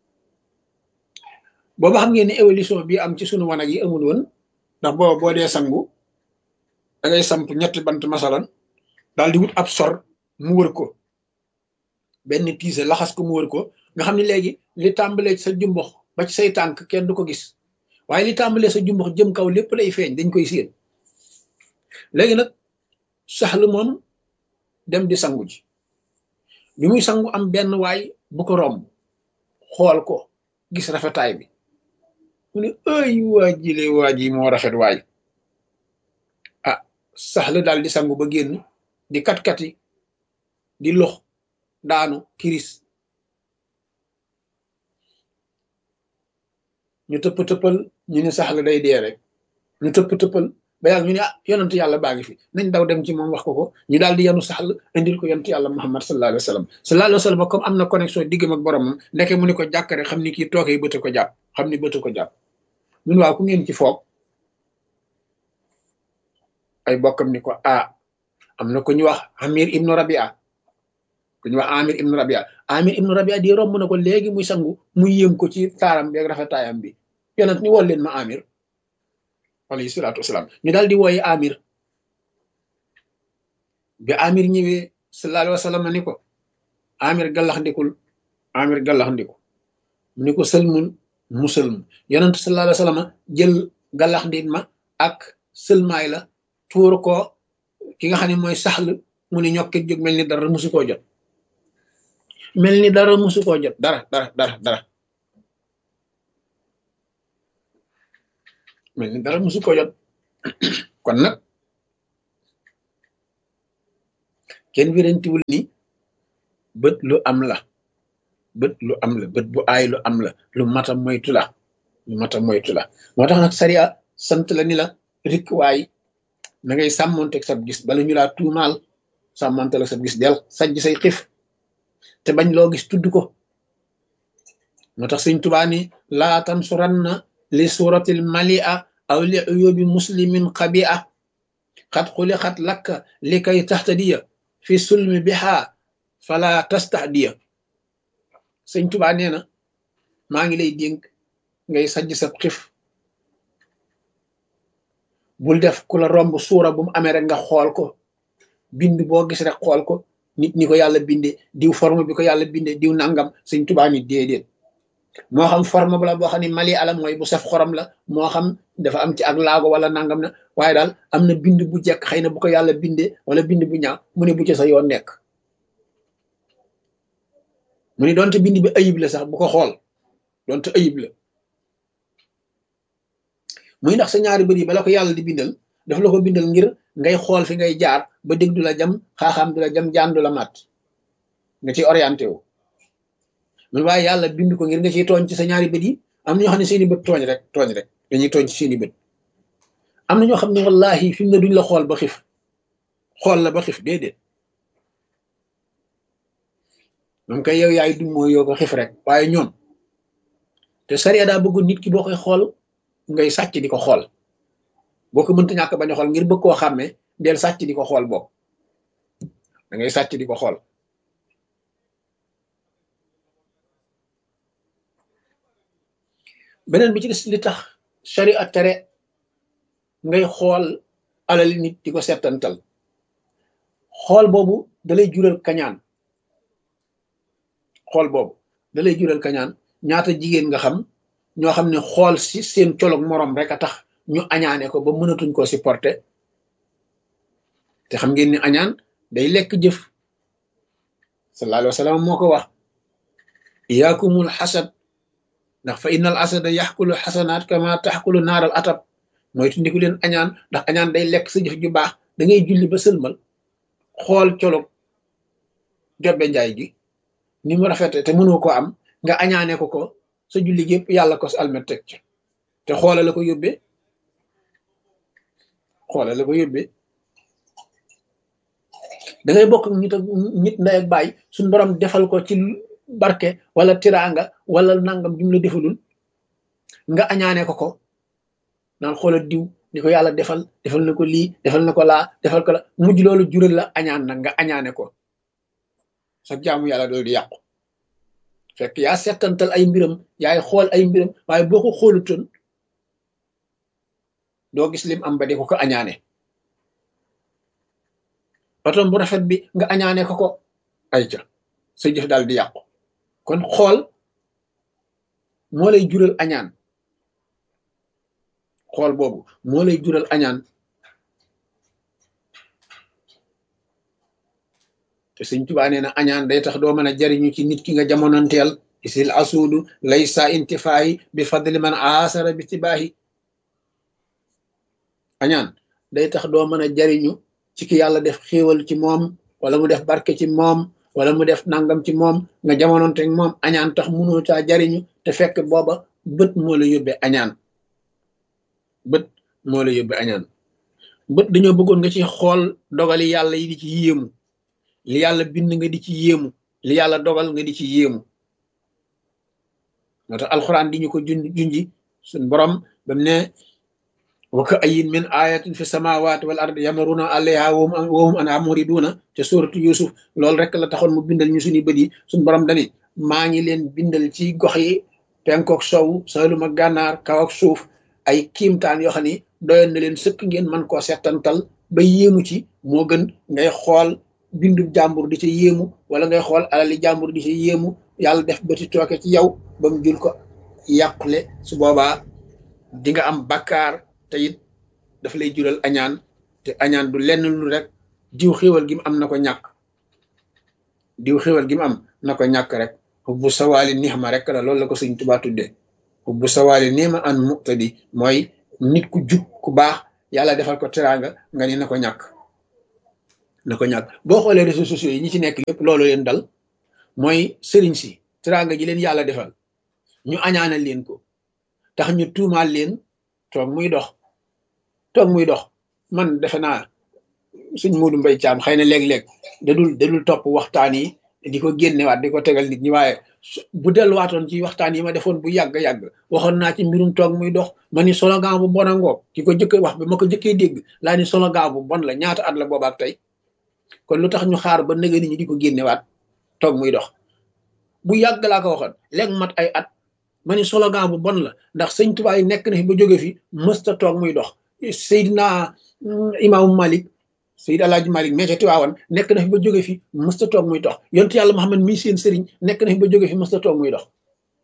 booba xam ngeen ni évolution bi am ci sunu wanag yi amul woon ndax booba boo dee sangu da ngay samp ñetti bant masalan daal di wut ab sor mu wër ko benn tiise laxas ko mu wër ko nga xam ne léegi li tàmbalee sa jumbox ba ci say tànk kenn du ko gis waaye li tàmbalee sa jumbox jëm kaw lépp lay feeñ dañ koy séen léegi nag Sahl moom dem di sangu ji bi muy sangu am benn waay bu ko romb xool ko gis rafetaay bi mu ne ay waa jile waa ji moo rafet waay ah Sahl daal di sangu ba génn di kat-kati di lox daanu kiris ñu tëpp tëppal ñu ne Sahl day dee rek ñu tëpp tëppal ba yàgg ñu ne ah yonent yàlla baa ngi fi nañ daw dem ci moom wax ko ko ñu daal di yanu Sahl indil ko yonent yàlla Muhammad sallallahu alayhi wa sallam sallallahu alayhi wa sallam comme am na connexion diggam ak boromam ndeke mu ni ko jàkkare xam ni kii tookee bëtt ko jàpp xam ni bëtt ko jàpp ñun waaw ku ngeen ci foog ay bokkam ni ko ah am na ku ñu wax Amir ibnu Rabia ku ñu wax Amir ibnu Rabia Amir ibnu Rabia di romb na ko léegi muy sangu muy yéem ko ci taaram bi ak rafetaayam bi yonent ni wol leen ma Amir alayhi salaatu wasalaam ñu daal di wooye Amir bi Amir ñëwee sallallahu alayhi wa sallam ni ko Amir gallax ndikul Amir gallax ndiku mu ni ko sëlmul mu sëlmu yonent sallallahu alayhi wa sallam jël gallax ndit ma ak sëlmaay la tuur ko ki nga xam ne mooy Sahl mu ni ñokkit jóg mel ni dara musu koo jot mel ni dara musu koo jot dara dara dara dara mel ni dara musu ko jot kon nag kenn wérantiwul ni bët lu am la bët lu am la bët bu aay lu am la lu mata moytu la lu mata moytu la moo tax nag sariya sant la ni la rikk waay na ngay sàmmonteeg sab gis bala ñu laa tuumaal sàmmonte la sab gis del sajj say xif te bañ loo gis tudd ko moo tax sëñ Tuubaa ni laa tansuranna li suratil malia aw li uyubi muslimin xabia xat xuli xat lakka li kay taxtadiya fi sulmi biha fala tastahdiya sëñ Tuubaa nee na maa ngi lay dénk ngay sajj sab xif bul def ku la romb suura bu mu amee rek nga xool ko bind boo gis rek xool ko nit ñi ko yàlla binde diw forme bi ko yàlla binde diw nangam sëñ Tuubaa ni déedéet moo xam forme bu la boo xam ne mali ala mooy bu saf xorom la moo xam dafa am ci ak laago wala nangam na waaye daal am na bind bu jekk xëy na bu ko yàlla binde wala bind bu ñaaw mu ne bu ci sa yoon nekk mu ne doonte bind bi ayib la sax bu ko xool doonte ayib la muy ndax sa ñaari bët yi bala ko yàlla di bindal dafa la ko bindal ngir ngay xool fi ngay jaar ba dégg du la jam xaaxaam du la jam jaan du la mat nga ci orienté wu man waaye yàlla bind ko ngir nga ciy tooñ ci sa ñaari bët yi am na ñoo xam ne seeni bët tooñ rek tooñ rek dañuy tooñ ci seeni bët am na ñoo xam ne wallahi fi mu ne duñ la xool ba xif xool la ba xif déedéet moom kay yow yaay du moo yoo ko xif rek waaye ñoom te sariya daa bëgg nit ki boo koy xool ngay sàcc di ko xool boo ko mënta ñàkk bañ a xool ngir bëgg koo xàmmee del sàcc di ko xool boobu da ngay sàcc di ko xool beneen bi ci des li tax sariya tere ngay xool alali nit di ko settantal xool boobu dalay jural kañaan xool boobu dalay jural kañaan ñaata jigéen nga xam ñoo xam ne xool si seen colog moroom rek a tax ñu añaane ko ba mënatuñ koo supporter te xam ngeen ni añaan day lekk jëf sallallahu alayhi wa sallam moo ko wax iyaakumul xasad ndax fa innal asada yaxkulu xasanaat kama taxkulu naaral atab mooy tundiku leen añaan ndax añaan day lekk sa jëf ju baax da ngay julli ba sëlmal xool colog jobbe njaay gi ni mu rafete te mënoo ko am nga añaane ko ko sa julli gépp yàlla ko sa almet teg ci te xoola la ko yóbbee xoola la ko yóbbee da ngay bokk nit ak nit ndey ak baay suñ borom defal ko ci barke wala tiraanga wala nangam jum la defalul nga añaane ko ko naan xoola diw ni ko yàlla defal defal na ko lii defal na ko laa defal ko la mujj loolu jural la añaan nag nga añaane ko sa jaamu yàlla doolu di yàqu fekk yaa settantal ay mbiram yaay xool ay mbiram waaye boo ko xoolutoon doo gis lim am ba di ko ko añaane otom bu rafet bi nga añaane ko ko ay ca sa jëf daal di yàqu kon xool moo lay jural añaan xool boobu moo lay jural añaan te sëñ Tuubaa nee na añaan day tax doo mën a jariñu ci nit ki nga jamonanteel isil asuudu laysa intifaayi bi fadli man aasara bi tibaahi añaan day tax doo mën a jariñu ci ki yàlla def xéewal ci moom wala mu def barke ci moom wala mu def nangam ci moom nga jamononteeg moom añaan tax mënoo caa jariñu te fekk booba bët moo la yóbbee añaan bët moo la yóbbee añaan bët dañoo bëggoon nga ci xool dogali yàlla yi di ci yéemu li yàlla bind nga di ci yéemu li yàlla dogal nga di ci yéemu moo tax alxuraan di ñu ko jun junji suñ borom bam ne wa ka ayin min ayatin fi samawati wal ardi yamaruna alayha wa hum anha muriduna te suratu yusuf loolu rek la taxoon mu bindal ñu suñu bët yi suñ borom dani maa ngi leen bindal ci gox yi penkook sow saalum ak gànnaar kaw ak suuf ay kiimtaan yoo xam ne doyoon na leen sëkk ngeen man koo settantal ba yéemu ci moo gën ngay xool bindu jàmbur di ca yéemu wala ngay xool alali jàmbur di ca yéemu yàlla def bëti tooke ci yow ba mu jul ko yàqule su boobaa di nga am bakkaar te it daf lay jural añaan te añaan du lenn lu rek diw xéwal gi mu am na ko ñàkk diw xéwal gi mu am na ko ñàkk rek hubbu sawaali nixma rek la loolu la ko Sëñ Tuubaa tuddee hubbu sawaali nixma an muqtadi mooy nit ku jub ku baax yàlla defal ko teraanga nga ni na ko ñàkk na ko ñàkk boo xoolee réseaux sociaux yi ñi ci nekk lépp loolu leen dal mooy sëriñ si teraanga ji leen yàlla defal ñu añaanal leen ko tax ñu tuumaal leen toog muy dox toog muy dox man defe naa suñ Moodu Mbay Caam xëy na léeg-léeg dadul dadul topp waxtaan yi di ko génnewaat di ko tegal nit ñi waaye bu delluwaatoon ci waxtaan yi ma defoon bu yàgg-yàgg waxoon naa ci mbirum toog muy dox ma ni slogan bu bon a ngoog ki ko jëkk wax bi ma ko jëkkee dégg laa ni slogan bu bon la ñaata at la boobaak tey kon lu tax ñu xaar ba nëga nit ñi di ko génnewaat toog muy dox bu yàgg laa ko waxoon léegi mat ay at ma ni slogan bu bon la ndax sëñ Tuubaa yi nekk na fi ba jóge fi mësta toog muy dox Seydina Imaamu Malik Seyd Alaaji Malik meece Tiwaawan nekk na fi ba jóge fi mësta toog muy dox yontu yàlla Muhammad mii seen sëriñ nekk na fi ba jóge fi mësta toog muy dox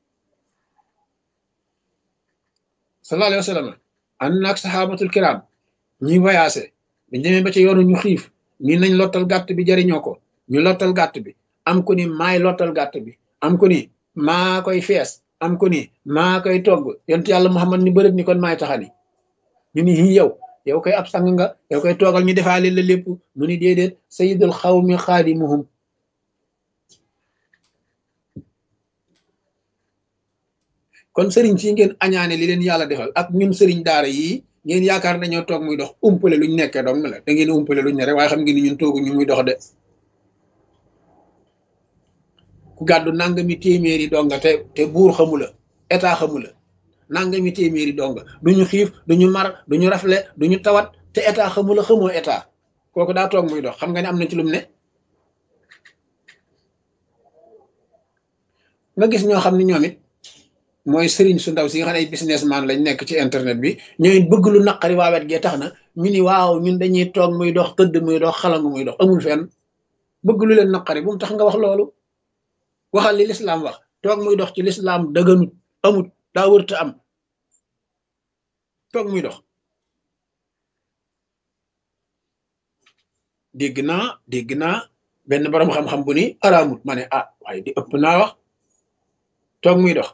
sallallahu alayhi wa sallam ànd naag saxaabatul kiram ñuy voyagé dañ demee ba ci yoonu ñu xiif nii nañ lottal gàtt bi jariñoo ko ñu lottal gàtt bi am ko ni maay lottal gàtt bi am ko ni maa koy fees am ko ni maa koy togg yontu yàlla Muhammad ni bërëb ni kon maay taxani ñu ni hi yow yow koy ab sang nga yow koy toogal ñu defaale la lépp mu ni déedéet sayyidul xawmi xaadimuhum kon sëriñ si ngeen añaane li leen yàlla defal ak ñun sëriñ daara yii ngeen yaakaar nañoo toog muy dox umpale luñ nekkee dong la da ngeen umpale luñ ne rek waaye xam ngeen ni ñun toogu ñu muy dox de ku gàddu nangami téeméeri donga te te buur xamula état xamula nangami téeméeri donga duñu xiif duñu mar duñu rafle duñu tawat te état xamula xamoo état kooku daa toog muy dox xam nga ne am na ci lum ne nga gis ñoo xam ne ñoom it mooy sëriñ su ndaw si nga xam ne ay businessman lañ nekk ci internet bi ñooy bëgg lu naqari waa wet gee tax na ñu ni waaw ñun dañuy toog muy dox tëdd muy dox xalangu muy dox amul fenn bëgg lu leen naqari bu mu tax nga wax loolu waxal li lislaam wax toog muy dox ci lislaam dëgganut amut daa wërta am toog muy dox dégg naa dégg naa benn borom xam-xam bu ni araamut ma ne ah waaye di ëpp naa wax toog muy dox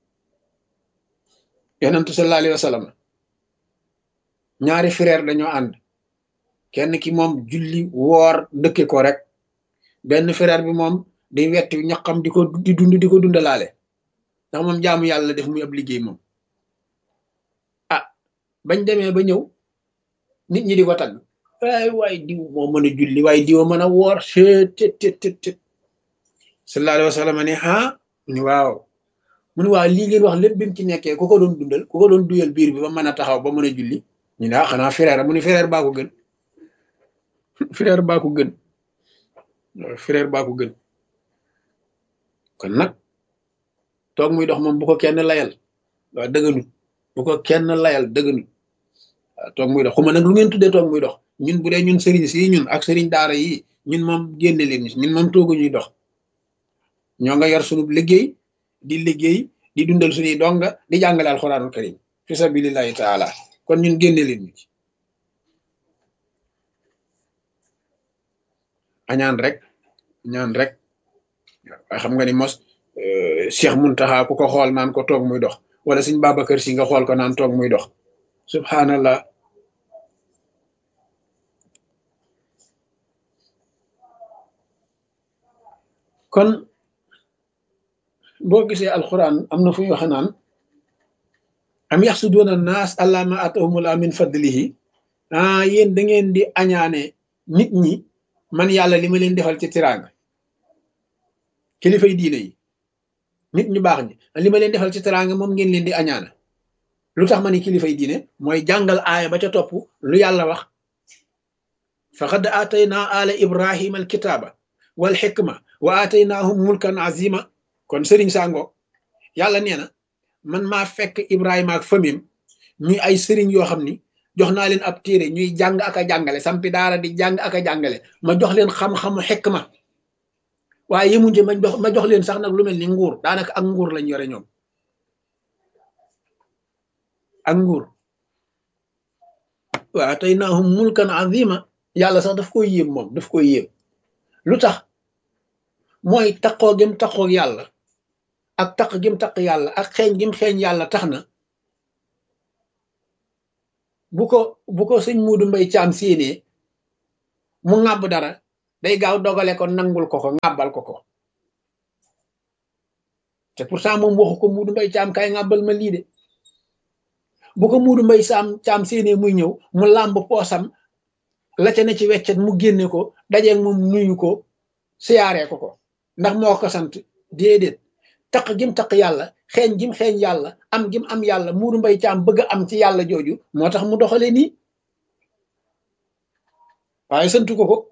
yonentu sallallahu alayhi wa sallam ñaari frère dañoo ànd kenn ki moom julli woor dëkke ko rek benn frère bi moom di wetti ñaqam di ko di dund di ko dundalaale ndax moom jaamu yàlla def muy ab liggéey moom ah bañ demee ba ñëw nit ñi di ko tagg waay waay diw moo mën a julli waaye diw mën a woor tet tet tet tet sallallahu alayhi wa sallam ne ah ni waaw mu ne waaw lii ngeen wax lépp bi mu ci nekkee ku ko doon dundal ku ko doon duyal biir bi ba mën a taxaw ba mën a julli ñu ne ah xanaa frère mu ni frère baa ko gën frère baa ko gën frère baa ko gën kon nag toog muy dox moom bu ko kenn layal waaw dëgganut bu ko kenn layal dëgganut waaw toog muy dox xuma nag lu ngeen tuddee toog muy dox ñun bu dee ñun sëriñ si ñun ak sëriñ daara yi ñun moom génne leen ñun moom toogu ñuy dox ñoo nga yor sunu liggéey di liggéey di dundal suñuy donga di jàngale alxuraanul karim fi sabilillahi taala kon ñun génne leen ñu ci añaan rek ñaan rek waaye xam nga ni mos Cheikh Muntaxa ku ko xool naan ko toog muy dox wala Sëñ Babacar Si nga xool ko naan toog muy dox subhanallah kon boo gisee alquran am na fu ñu waxe naan am yaxsuduuna naas ala ma atahumullah min fadlihi ah yéen da ngeen di añaane nit ñi man yàlla li ma leen defal ci tiraanga kilifay diine yi nit ñu baax ñi li ma leen defal ci tiraanga moom ngeen leen di añaana lu tax ma ni kilifay diine mooy jàngal aaya ba ca topp lu yàlla wax faqad aatayna ala ibrahima alkitaaba wal xikma wa aataynaahum mulkan azima kon sëriñ sango yàlla nee na man maa fekk ibrahima ak famim ñuy ay sëriñ yoo xam ni jox naa leen ab téere ñuy jàng ak a jàngale sampi daara di jàng ak a jàngale ma jox leen xam-xamu xikma waaye yemuñ ci ma jox ma jox leen sax nag lu mel ni nguur daanaka ak nguur lañ yore ñoom ak nguur wa aataynaahum mulkan azima yàlla sax daf koy yéem moom daf koy yéem lu tax mooy taqoo gim taqoo yàlla ak taq gim taq yàlla ak xeeñ gim xeeñ yàlla tax na bu ko bu ko sëñ Muudu Mbay Caam séenee mu ŋàbb dara day gaaw dogale ko nangul ko ko ŋàbbal ko ko te pourtant moom waxu ko Muudu Mbay Caam kaay ŋàbbal ma lii de bu ko Muudu Mbay Saam Caam séenee muy ñëw mu làmb poosam la ca ne ci weccet mu génne ko dajeeg moom nuyu ko siyaaree ko ko ndax moo ko sant déedéet taq gim taq yàlla xeeñ gim xeeñ yàlla am gim am yàlla Muudu Mbay Caam bëgg a am ci yàlla jooju moo tax mu doxale nii waaye santu ko ko